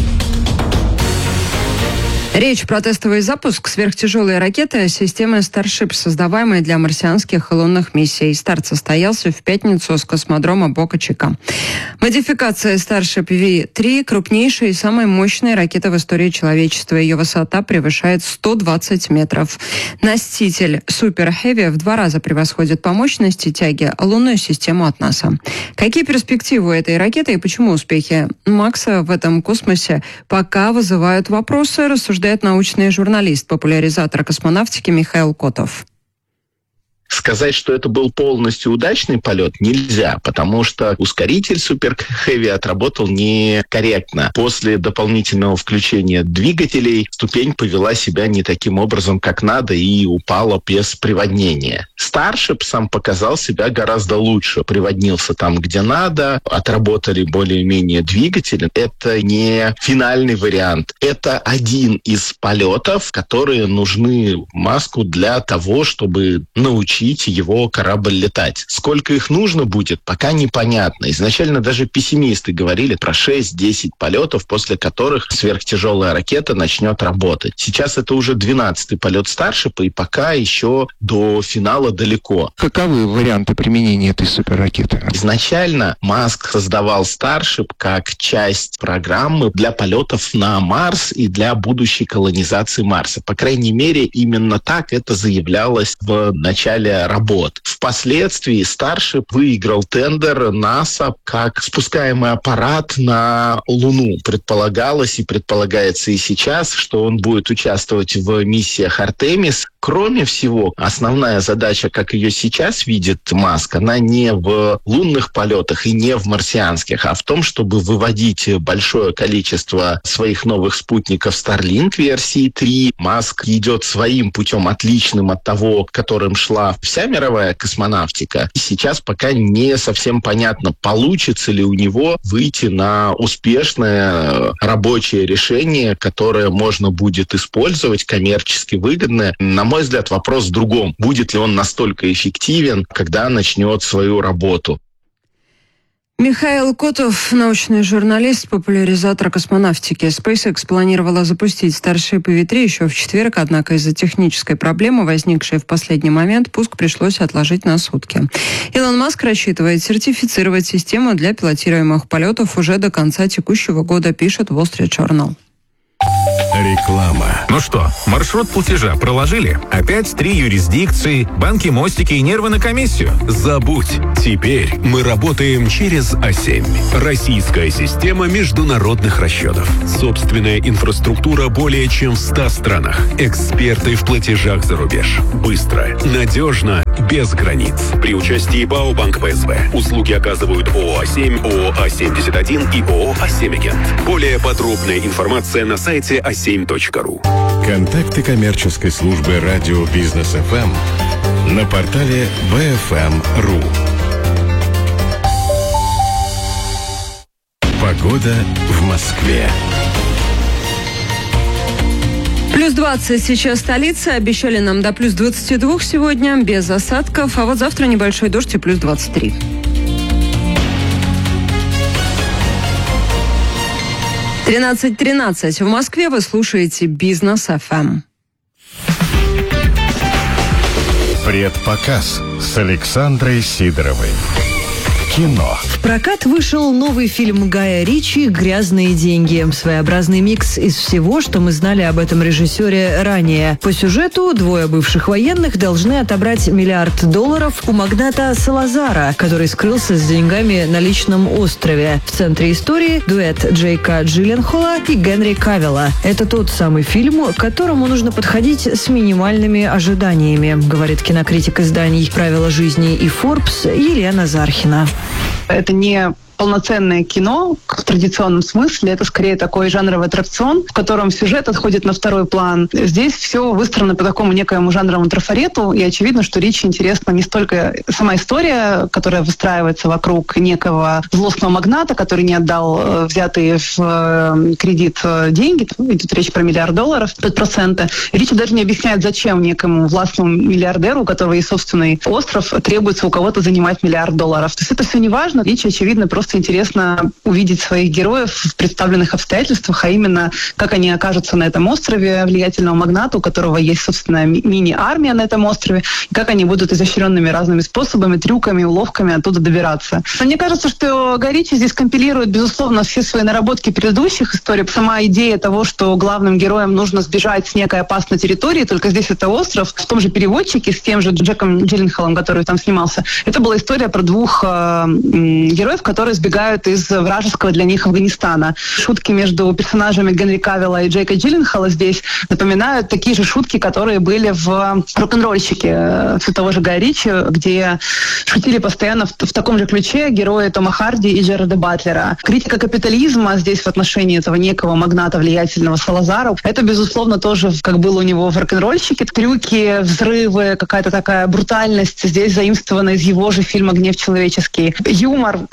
[SPEAKER 4] Речь про тестовый запуск сверхтяжелой ракеты системы Starship, создаваемой для марсианских и лунных миссий. Старт состоялся в пятницу с космодрома Бока-Чика. Модификация Starship ви три – крупнейшая и самая мощная ракета в истории человечества. Ее высота превышает сто двадцать метров. Носитель Super Heavy в два раза превосходит по мощности тяги лунную систему от НАСА. Какие перспективы у этой ракеты и почему успехи Макса в этом космосе пока вызывают вопросы, рассуждает научный журналист, популяризатор космонавтики Михаил Котов.
[SPEAKER 9] Сказать, что это был полностью удачный полет, нельзя, потому что ускоритель Super Heavy отработал некорректно. После дополнительного включения двигателей ступень повела себя не таким образом, как надо, и упала без приводнения. Starship сам показал себя гораздо лучше. Приводнился там, где надо, отработали более-менее двигатели. Это не финальный вариант. Это один из полетов, которые нужны Маску для того, чтобы научить
[SPEAKER 3] видите его корабль летать. Сколько их нужно будет, пока непонятно. Изначально даже пессимисты говорили про шесть-десять полетов, после которых сверхтяжелая ракета начнет работать. Сейчас это уже двенадцатый полет Старшипа, и пока еще до финала далеко.
[SPEAKER 23] Каковы варианты применения этой суперракеты?
[SPEAKER 3] Изначально Маск создавал Старшип как часть программы для полетов на Марс и для будущей колонизации Марса. По крайней мере, именно так это заявлялось в начале работ. Впоследствии Старшип выиграл тендер НАСА как спускаемый аппарат на Луну. Предполагалось и предполагается и сейчас, что он будет участвовать в миссиях Артемис. Кроме всего, основная задача, как ее сейчас видит Маск, она не в лунных полетах и не в марсианских, а в том, чтобы выводить большое количество своих новых спутников Starlink версии три. Маск идет своим путем, отличным от того, которым шла вся мировая космонавтика. И сейчас пока не совсем понятно, получится ли у него выйти на успешное рабочее решение, которое можно будет использовать, коммерчески выгодное. На мой взгляд, вопрос в другом. Будет ли он настолько эффективен, когда начнет свою работу?
[SPEAKER 4] Михаил Котов, научный журналист, популяризатор космонавтики. SpaceX планировала запустить Starship ви три еще в четверг, однако из-за технической проблемы, возникшей в последний момент, пуск пришлось отложить на сутки. Илон Маск рассчитывает сертифицировать систему для пилотируемых полетов уже до конца текущего года, пишет Wall Street Journal.
[SPEAKER 17] Реклама. Ну что, маршрут платежа проложили? Опять три юрисдикции, банки, мостики и нервы на комиссию? Забудь.
[SPEAKER 18] Теперь мы работаем через а семь. Российская система международных расчетов. Собственная инфраструктура более чем в ста странах. Эксперты в платежах за рубеж. Быстро, надежно, без границ. При участии БАО «Банк ПСБ». Услуги оказывают ООО «А семь», ООО «А семьдесят один» и ООО «А семь Агент». Более подробная информация на сайте а семь точка ру.
[SPEAKER 8] Контакты коммерческой службы радио Бизнес эф эм на портале би эф эм точка ру. Погода в Москве.
[SPEAKER 4] Плюс двадцать сейчас столица. Обещали нам до плюс двадцати двух сегодня, без осадков. А вот завтра небольшой дождь и плюс двадцать три. тринадцать тринадцать. В Москве вы слушаете Бизнес эф эм.
[SPEAKER 8] Предпоказ с Александрой Сидоровой. Кино.
[SPEAKER 5] В прокат вышел новый фильм Гая Ричи «Грязные деньги». Своеобразный микс из всего, что мы знали об этом режиссере ранее. По сюжету двое бывших военных должны отобрать миллиард долларов у магната Салазара, который скрылся с деньгами на личном острове. В центре истории дуэт Джейка Джилленхола и Генри Кавилла. Это тот самый фильм, к которому нужно подходить с минимальными ожиданиями, говорит кинокритик изданий «Правила жизни» и Forbes Елена Зархина.
[SPEAKER 6] Это не полноценное кино в традиционном смысле. Это скорее такой жанровый аттракцион, в котором сюжет отходит на второй план. Здесь все выстроено по такому некоему жанровому трафарету, и очевидно, что Ричи интересна не столько сама история, которая выстраивается вокруг некого злостного магната, который не отдал взятые в кредит деньги. Идет речь про миллиард долларов, пять процентов. Ричи даже не объясняет, зачем некому властному миллиардеру, у которого есть собственный остров, требуется у кого-то занимать миллиард долларов. То есть это все не важно. Ричи, очевидно, просто интересно увидеть своих героев в представленных обстоятельствах, а именно, как они окажутся на этом острове влиятельного магната, у которого есть собственная ми- мини-армия на этом острове, и как они будут изощренными разными способами, трюками, уловками оттуда добираться. Но мне кажется, что Гай Ричи здесь компилирует, безусловно, все свои наработки предыдущих историй. Сама идея того, что главным героям нужно сбежать с некой опасной территории, только здесь это остров, в том же «Переводчике» с тем же Джеком Джилленхолом, который там снимался. Это была история про двух э, героев, которые сбегают из вражеского для них Афганистана. Шутки между персонажами Генри Кавилла и Джейка Джилленхола здесь напоминают такие же шутки, которые были в «Рок-н-ролльщике» все того же Гая Ричи, где шутили постоянно в, в таком же ключе герои Тома Харди и Джерарда Батлера. Критика капитализма здесь в отношении этого некого магната влиятельного Салазара, это, безусловно, тоже, как было у него в «Рок-н-ролльщике». Трюки, взрывы, какая-то такая брутальность здесь заимствована из его же фильма «Гнев человеческий». Юмор классный,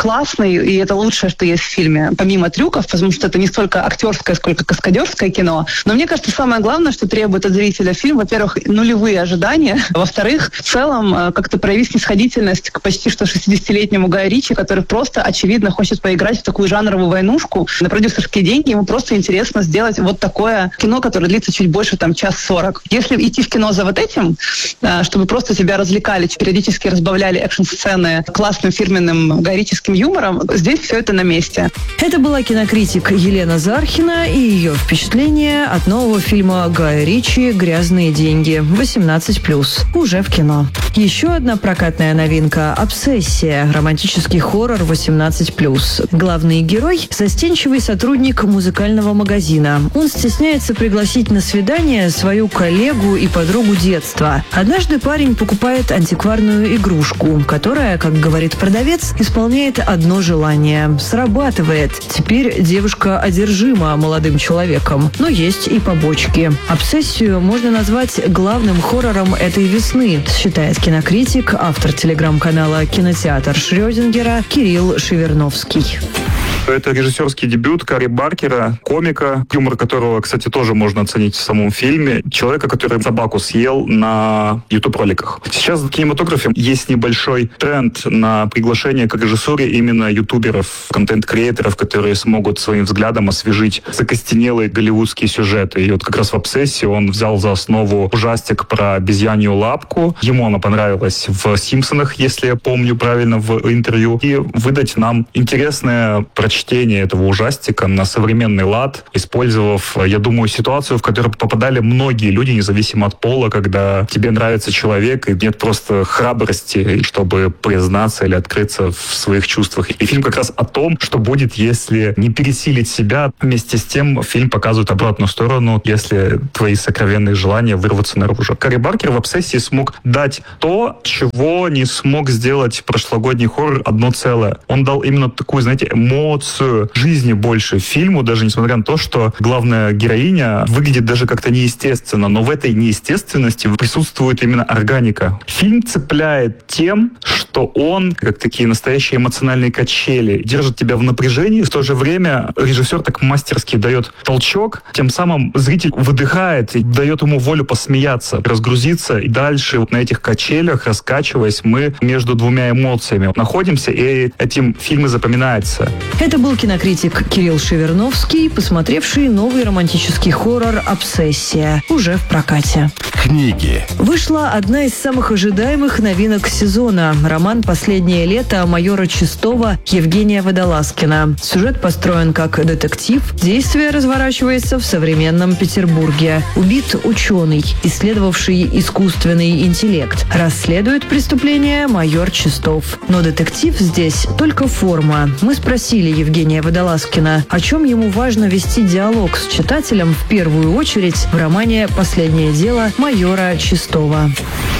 [SPEAKER 6] интересный, и это лучшее, что есть в фильме, помимо трюков, потому что это не столько актерское, сколько каскадерское кино. Но мне кажется, самое главное, что требует от зрителя фильм, во-первых, нулевые ожидания, во-вторых, в целом как-то проявить снисходительность к почти что шестидесятилетнему Гаю Ричи, который просто, очевидно, хочет поиграть в такую жанровую войнушку. На продюсерские деньги ему просто интересно сделать вот такое кино, которое длится чуть больше, там, час сорок. Если идти в кино за вот этим, чтобы просто тебя развлекали, периодически разбавляли экшн-сцены классным фирменным гайрическим юмором, здесь все это на месте.
[SPEAKER 5] Это была кинокритик Елена Зархина и ее впечатления от нового фильма Гая Ричи «Грязные деньги» восемнадцать плюс. Уже в кино. Еще одна прокатная новинка – «Обсессия» – романтический хоррор восемнадцать плюс. Главный герой – застенчивый сотрудник музыкального магазина. Он стесняется пригласить на свидание свою коллегу и подругу детства. Однажды парень покупает антикварную игрушку, которая, как говорит продавец, исполняет одно желание. Срабатывает. Теперь девушка одержима молодым человеком. Но есть и побочки. «Обсессию» можно назвать главным хоррором этой весны, считает кинокритик, автор телеграм-канала «Кинотеатр Шрёдингера» Кирилл Шеверновский.
[SPEAKER 7] Это режиссерский дебют Кари Баркера, комика, юмор которого, кстати, тоже можно оценить в самом фильме. Человека, который собаку съел на ютуб-роликах. Сейчас в кинематографе есть небольшой тренд на приглашение к режиссуре именно ютуберов, контент-креаторов, которые смогут своим взглядом освежить закостенелые голливудские сюжеты. И вот как раз в «Обсессии» он взял за основу ужастик про обезьянью лапку. Ему она понравилась в «Симпсонах», если я помню правильно, в интервью. И выдать нам интересное прочтение этого ужастика на современный лад, использовав, я думаю, ситуацию, в которую попадали многие люди, независимо от пола, когда тебе нравится человек, и нет просто храбрости, чтобы признаться или открыться в своих чувствах. И фильм как раз о том, что будет, если не пересилить себя. Вместе с тем фильм показывает обратную сторону, если твои сокровенные желания вырвутся наружу. Кари Баркер в «Обсессии» смог дать то, чего не смог сделать прошлогодний хоррор «Одно целое». Он дал именно такую, знаете, эмоцию, жизни больше фильму, даже несмотря на то, что главная героиня выглядит даже как-то неестественно, но в этой неестественности присутствует именно органика. Фильм цепляет тем, что он, как такие настоящие эмоциональные качели, держит тебя в напряжении, в то же время режиссер так мастерски дает толчок, тем самым зритель выдыхает и дает ему волю посмеяться, разгрузиться, и дальше вот на этих качелях, раскачиваясь, мы между двумя эмоциями находимся, и этим фильм и запоминается.
[SPEAKER 5] Это был кинокритик Кирилл Шеверновский, посмотревший новый романтический хоррор «Обсессия», уже в прокате.
[SPEAKER 17] Книги.
[SPEAKER 5] Вышла одна из самых ожидаемых новинок сезона – роман «Последнее лето» майора Чистова Евгения Водолазкина. Сюжет построен как детектив. Действие разворачивается в современном Петербурге. Убит ученый, исследовавший искусственный интеллект. Расследует преступление майор Чистов. Но детектив здесь только форма. Мы спросили Евгения Водолазкина, о чем ему важно вести диалог с читателем в первую очередь в романе «Последнее дело» майора Чистова.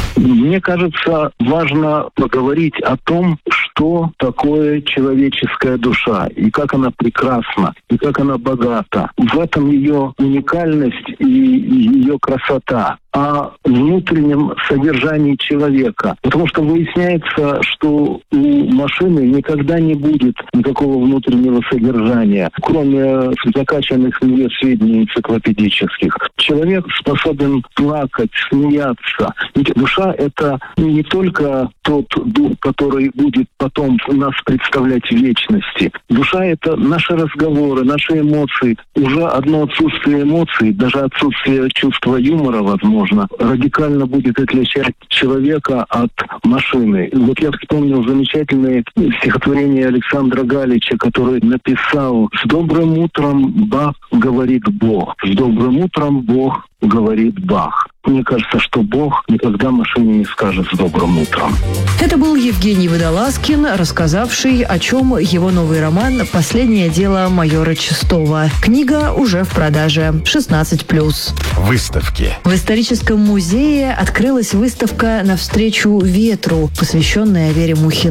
[SPEAKER 11] Мне кажется, важно поговорить о том, что такое человеческая душа, и как она прекрасна, и как она богата. В этом ее уникальность и ее красота. О внутреннем содержании человека. Потому что выясняется, что у машины никогда не будет никакого внутреннего содержания, кроме закачанных в нее сведений энциклопедических. Человек способен плакать, смеяться. Ведь душа — это не только тот дух, который будет потом нас представлять в вечности. Душа — это наши разговоры, наши эмоции. Уже одно отсутствие эмоций, даже отсутствие чувства юмора, возможно, радикально будет отличать человека от машины. Вот я вспомнил замечательное стихотворение Александра Галича, который написал: «С добрым утром, Бах, говорит Бог. С добрым утром, Бог, говорит Бах». Мне кажется, что Бог никогда машине не скажет «с добрым утром».
[SPEAKER 5] Это был Евгений Водолазкин, рассказавший, о чем его новый роман «Последнее дело майора Чистова». Книга уже в продаже. шестнадцать плюс.
[SPEAKER 17] Выставки.
[SPEAKER 5] В историческом музее открылась выставка «Навстречу ветру», посвященная Вере Мухиной. Вся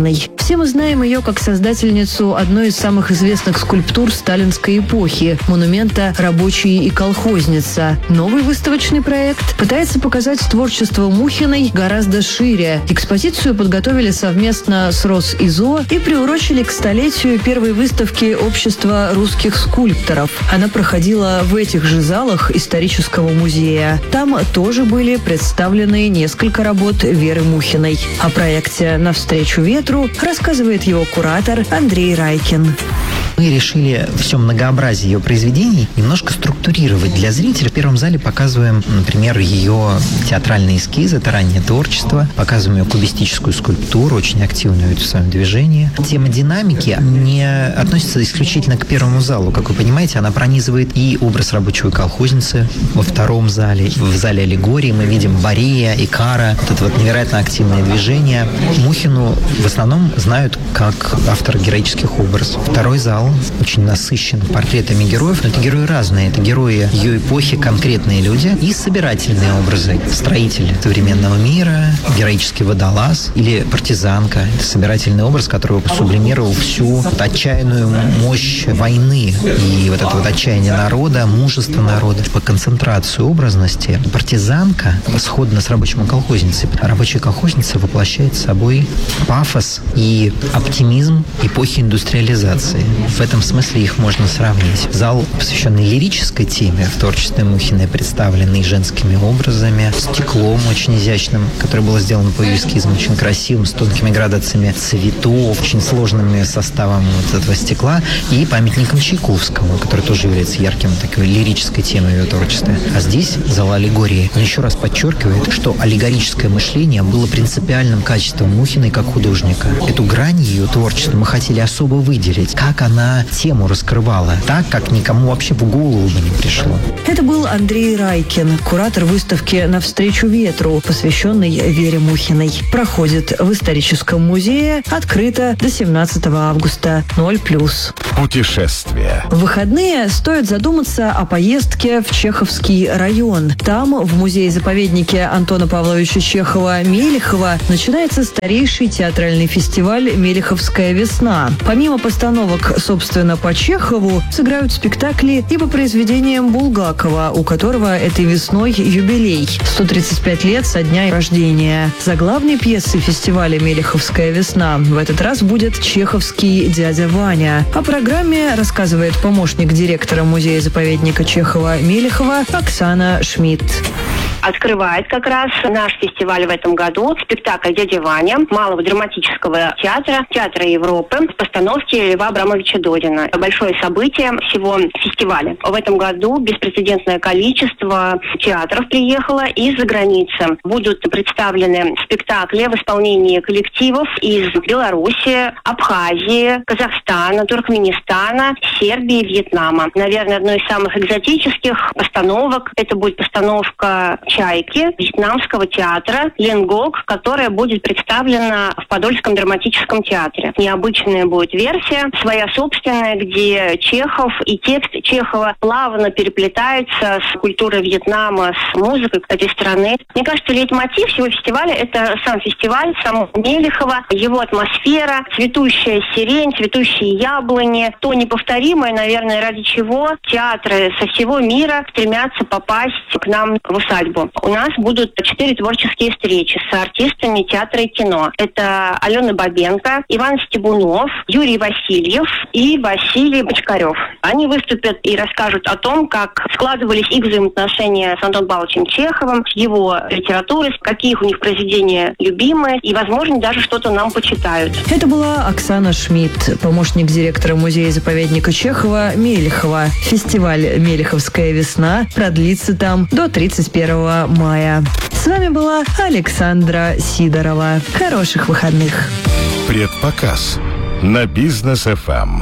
[SPEAKER 5] Все мы знаем ее как создательницу одной из самых известных скульптур сталинской эпохи – монумента «Рабочие и колхозница». Новый выставочный проект пытается показать творчество Мухиной гораздо шире. Экспозицию подготовили совместно с Росизо и приурочили к столетию первой выставки Общества русских скульпторов. Она проходила в этих же залах исторического музея. Там тоже были представлены несколько работ Веры Мухиной. О проекте «Навстречу ветру» рассказывает его куратор Андрей Райкин.
[SPEAKER 10] Мы решили все многообразие ее произведений немножко структурировать для зрителя. В первом зале показываем, например, ее театральные эскизы, это раннее творчество. Показываем ее кубистическую скульптуру, очень активную в своем движении. Тема динамики не относится исключительно к первому залу. Как вы понимаете, она пронизывает и образ рабочей колхозницы во втором зале. В зале аллегории мы видим Борея, Икара, вот это вот невероятно активное движение. Мухину в основном знают как автора героических образов. Второй зал очень насыщен портретами героев, но это герои разные. Это герои ее эпохи, конкретные люди и собирательные образы. Строитель современного мира, героический водолаз или партизанка. Это собирательный образ, который сублимировал всю отчаянную мощь войны и вот это вот отчаяние народа, мужество народа. По концентрации образности партизанка сходна с рабочим колхозницей. Рабочая колхозница воплощает собой пафос и оптимизм эпохи индустриализации. В этом смысле их можно сравнить. Зал, посвященный лирической теме, в творчестве Мухиной представленный женскими образами, стеклом очень изящным, которое было сделано по ее эскизам, очень красивым, с тонкими градациями цветов, очень сложными составом вот этого стекла, и памятником Чайковскому, который тоже является ярким такой лирической темой ее творчества. А здесь зал аллегории. Он еще раз подчеркивает, что аллегорическое мышление было принципиальным качеством Мухиной как художника. Эту грань ее творчества мы хотели особо выделить. Как она тему раскрывала, так, как никому вообще в голову бы не пришло.
[SPEAKER 5] Это был Андрей Райкин, куратор выставки «Навстречу ветру», посвященной Вере Мухиной. Проходит в историческом музее, открыто до семнадцатого августа. ноль плюс.
[SPEAKER 8] Путешествие.
[SPEAKER 5] В выходные стоит задуматься о поездке в Чеховский район. Там, в музее-заповеднике Антона Павловича Чехова-Мелехова, начинается старейший театральный фестиваль «Мелеховская весна». Помимо постановок, собственно, по Чехову, сыграют спектакли и по произведениям Булгакова, у которого этой весной юбилей – сто тридцать пять лет со дня рождения. Заглавной пьесой фестиваля «Мелеховская весна» в этот раз будет чеховский «Дядя Ваня». О программе рассказывает помощник директора музея-заповедника Чехова-Мелехова Оксана Шмидт.
[SPEAKER 12] Открывает как раз наш фестиваль в этом году спектакль «Дядя Ваня» Малого драматического театра, Театра Европы в постановке Льва Абрамовича Додина. Большое событие всего фестиваля. В этом году беспрецедентное количество театров приехало из-за границы. Будут представлены спектакли в исполнении коллективов из Беларуси, Абхазии, Казахстана, Туркменистана, Сербии, Вьетнама. Наверное, одной из самых экзотических постановок это будет постановка «Чайки» вьетнамского театра «Ленгок», которая будет представлена в Подольском драматическом театре. Необычная будет версия, своя собственная, где Чехов и текст Чехова плавно переплетаются с культурой Вьетнама, с музыкой этой страны. Мне кажется, лейтмотив всего фестиваля – это сам фестиваль, само Мелехова, его атмосфера, цветущая сирень, цветущие яблони, то неповторимое, наверное, ради чего театры со всего мира стремятся попасть к нам в усадьбу. У нас будут четыре творческие встречи с артистами театра и кино. Это Алена Бабенко, Иван Стебунов, Юрий Васильев и Василий Бочкарев. Они выступят и расскажут о том, как складывались их взаимоотношения с Антоном Павловичем Чеховым, с его литературой, какие у них произведения любимые, и, возможно, даже что-то нам почитают.
[SPEAKER 5] Это была Оксана Шмидт, помощник директора музея-заповедника Чехова-Мелехова. Фестиваль «Мелеховская весна» продлится там до тридцать первого мая. С вами была Александра Сидорова. Хороших выходных.
[SPEAKER 8] Предпоказ на Бизнес эф эм.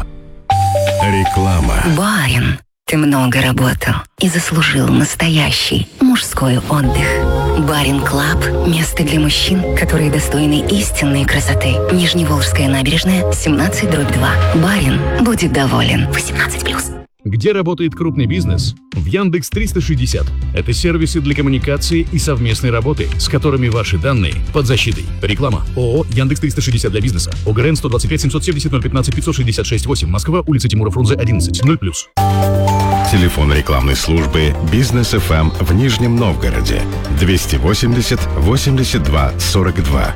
[SPEAKER 8] Реклама.
[SPEAKER 13] Барин, ты много работал и заслужил настоящий мужской отдых. Барин Клаб – место для мужчин, которые достойны истинной красоты. Нижневолжская набережная, семнадцать дробь два. Барин будет доволен. восемнадцать плюс.
[SPEAKER 14] Где работает крупный бизнес? В Яндекс триста шестьдесят. Это сервисы для коммуникации и совместной работы, с которыми ваши данные под защитой. Реклама. ООО «Яндекс триста шестьдесят для бизнеса». ОГРН сто двадцать пять семьсот семьдесят ноль пятнадцать пятьсот шестьдесят шесть восемь. Москва, улица Тимура Фрунзе, одиннадцать. ноль плюс.
[SPEAKER 8] Телефон рекламной службы «Бизнес эф эм» в Нижнем Новгороде. двести восемьдесят восемьдесят два сорок два.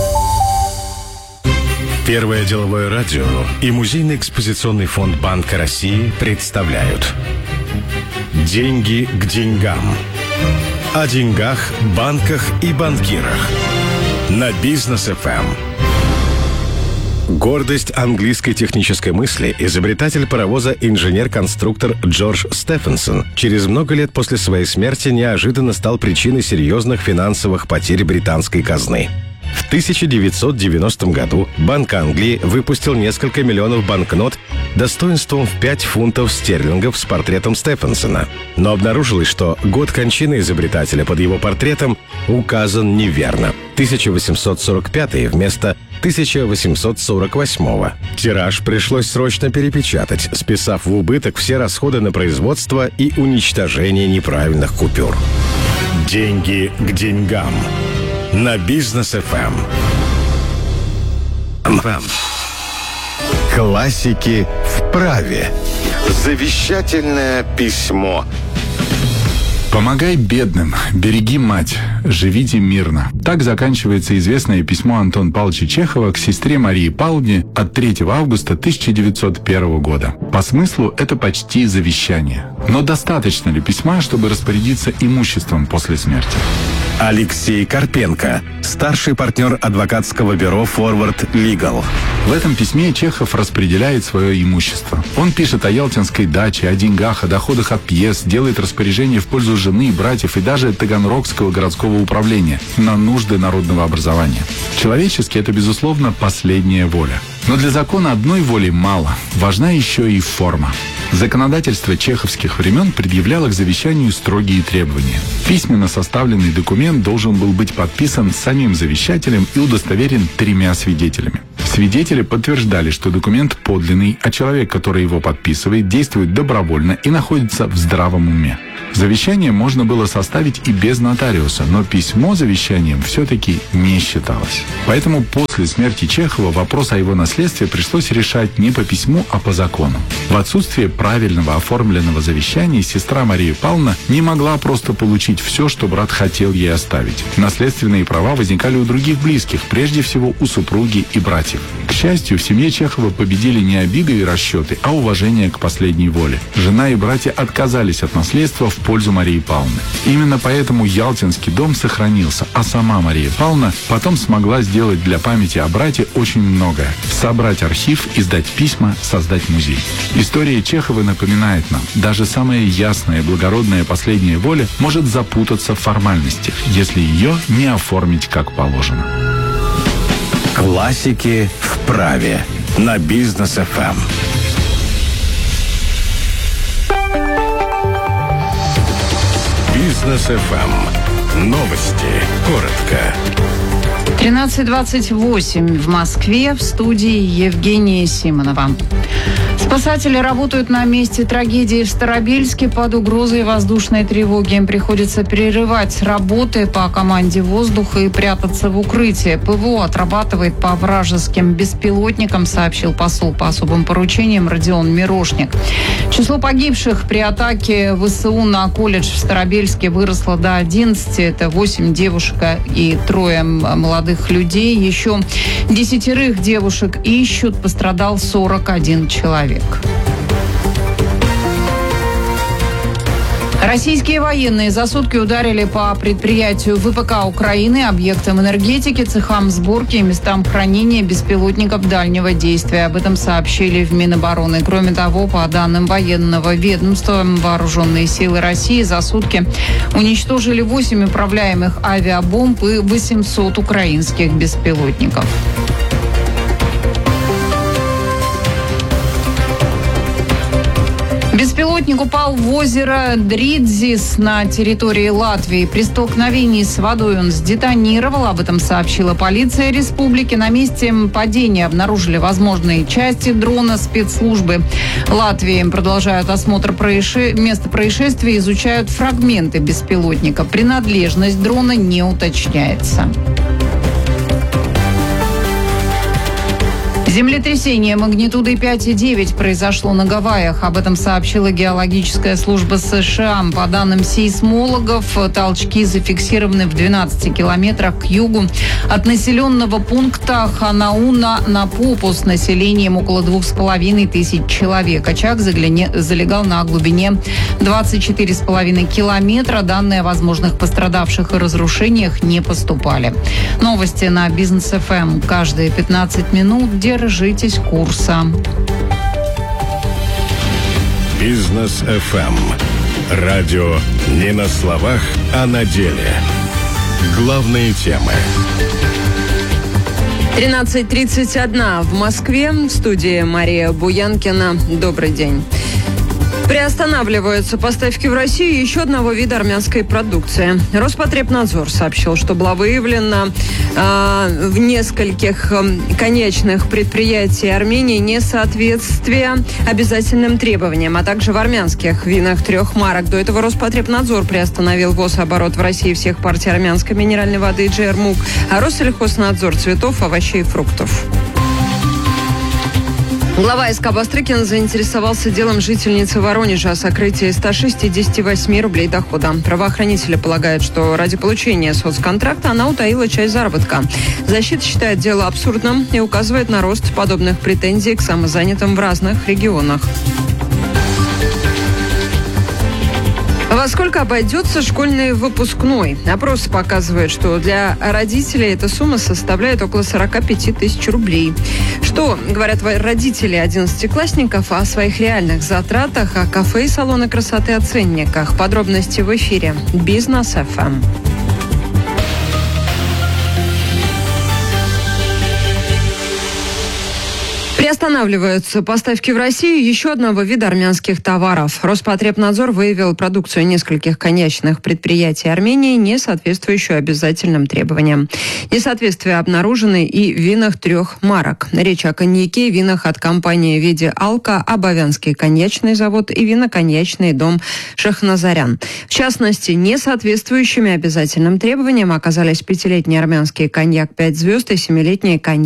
[SPEAKER 8] Первое деловое радио и Музейный экспозиционный фонд Банка России представляют «Деньги к деньгам». О деньгах, банках и банкирах. На Бизнес эф эм. Гордость английской технической мысли, изобретатель паровоза, инженер-конструктор Джордж Стефенсон через много лет после своей смерти неожиданно стал причиной серьезных финансовых потерь британской казны. В тысяча девятьсот девяностом году Банк Англии выпустил несколько миллионов банкнот достоинством в пять фунтов стерлингов с портретом Стефенсона. Но обнаружилось, что год кончины изобретателя под его портретом указан неверно. тысяча восемьсот сорок пятый вместо тысяча восемьсот сорок восьмого. Тираж пришлось срочно перепечатать, списав в убыток все расходы на производство и уничтожение неправильных купюр. Деньги к деньгам. На Бизнес эф эм. Классики в праве. Завещательное письмо.
[SPEAKER 15] «Помогай бедным, береги мать, живите мирно». Так заканчивается известное письмо Антона Павловича Чехова к сестре Марии Павловне от третьего августа тысяча девятьсот первого года. По смыслу это почти завещание. Но достаточно ли письма, чтобы распорядиться имуществом после смерти?
[SPEAKER 8] Алексей Карпенко, старший партнер адвокатского бюро Forward Legal.
[SPEAKER 15] В этом письме Чехов распределяет свое имущество. Он пишет о ялтинской даче, о деньгах, о доходах от пьес, делает распоряжение в пользу жены, братьев и даже Таганрогского городского управления на нужды народного образования. Человечески это, безусловно, последняя воля. Но для закона одной воли мало. Важна еще и форма. Законодательство чеховских времен предъявляло к завещанию строгие требования. Письменно составленный документ должен был быть подписан самим завещателем и удостоверен тремя свидетелями. Свидетели подтверждали, что документ подлинный, а человек, который его подписывает, действует добровольно и находится в здравом уме. Завещание можно было составить и без нотариуса, но письмо завещанием все-таки не считалось. Поэтому после смерти Чехова вопрос о его наследстве пришлось решать не по письму, а по закону. В отсутствие правильного оформленного завещания сестра Мария Павловна не могла просто получить все, что брат хотел ей оставить. Наследственные права возникали у других близких, прежде всего у супруги и братьев. К счастью, в семье Чехова победили не обиды и расчеты, а уважение к последней воле. Жена и братья отказались от наследства в пользу Марии Павловны. Именно поэтому Ялтинский дом сохранился, а сама Мария Павловна потом смогла сделать для памяти о брате очень многое. Собрать архив, издать письма, создать музей. История Чехова напоминает нам, даже самая ясная и благородная последняя воля может запутаться в формальностях, если ее не оформить как положено.
[SPEAKER 8] Классики в праве. На Бизнес эф эм. Бизнес эф эм. Новости. Коротко.
[SPEAKER 4] тринадцать двадцать восемь в Москве, в студии Евгения Симонова. Спасатели работают на месте трагедии в Старобельске под угрозой воздушной тревоги. Им приходится перерывать работы по команде воздуха и прятаться в укрытие. ПВО отрабатывает по вражеским беспилотникам, сообщил посол по особым поручениям Родион Мирошник. Число погибших при атаке ВСУ на колледж в Старобельске выросло до одиннадцати. Это восемь девушек и трое молодых людей. Еще десятерых девушек ищут. Пострадал сорок один человек. Российские военные за сутки ударили по предприятию ВПК Украины, объектам энергетики, цехам сборки и местам хранения беспилотников дальнего действия. Об этом сообщили в Минобороны. Кроме того, по данным военного ведомства, вооруженные силы России за сутки уничтожили восемь управляемых авиабомб и восемьсот украинских беспилотников.
[SPEAKER 16] Беспилотник упал в озеро Дридзис на территории Латвии. При столкновении с водой он сдетонировал. Об этом сообщила полиция республики. На месте падения обнаружили возможные части дрона спецслужбы Латвии. Продолжают осмотр происше... места происшествия, изучают фрагменты беспилотника. Принадлежность дрона не уточняется. Землетрясение магнитудой пять и девять произошло на Гавайях. Об этом сообщила геологическая служба США. По данным сейсмологов, толчки зафиксированы в двенадцати километрах к югу от населенного пункта Ханауна на Попу с населением около двух с половиной тысяч человек. Очаг загляне... залегал на глубине двадцать четыре с половиной километра. Данные о возможных пострадавших и разрушениях не поступали. Новости на Бизнес эф эм каждые пятнадцать минут. Держитесь курса.
[SPEAKER 8] Бизнес эф эм. Радио не на словах, а на деле. Главные темы.
[SPEAKER 4] тринадцать тридцать один в Москве. В студии Мария Буянкина. Добрый день. Приостанавливаются поставки в Россию еще одного вида армянской продукции. Роспотребнадзор сообщил, что было выявлено э, в нескольких э, конечных предприятий Армении несоответствие обязательным требованиям, а также в армянских винах трех марок. До этого Роспотребнадзор приостановил ввоз-оборот в России всех партий армянской минеральной воды «Джермук», а Россельхознадзор цветов, овощей и фруктов. Глава СК Бастрыкин заинтересовался делом жительницы Воронежа о сокрытии ста шестидесяти восьми рублей дохода. Правоохранители полагают, что ради получения соцконтракта она утаила часть заработка. Защита считает дело абсурдным и указывает на рост подобных претензий к самозанятым в разных регионах. Во сколько обойдется школьный выпускной? Опросы показывают, что для родителей эта сумма составляет около сорока пяти тысяч рублей. Что говорят родители одиннадцатиклассников о своих реальных затратах, о кафе и салоны красоты, о ценниках? Подробности в эфире Бизнес эф эм. Приостанавливаются поставки в Россию еще одного вида армянских товаров. Роспотребнадзор выявил продукцию нескольких коньячных предприятий Армении, не соответствующую обязательным требованиям. Несоответствия обнаружены и в винах трех марок. Речь о коньяке и винах от компании «Веди Алка», Абовянский коньячный завод и виноконьячный дом «Шахназарян». В частности, несоответствующими обязательным требованиям оказались пятилетний армянский коньяк «Пять звезд» и семилетний коньяк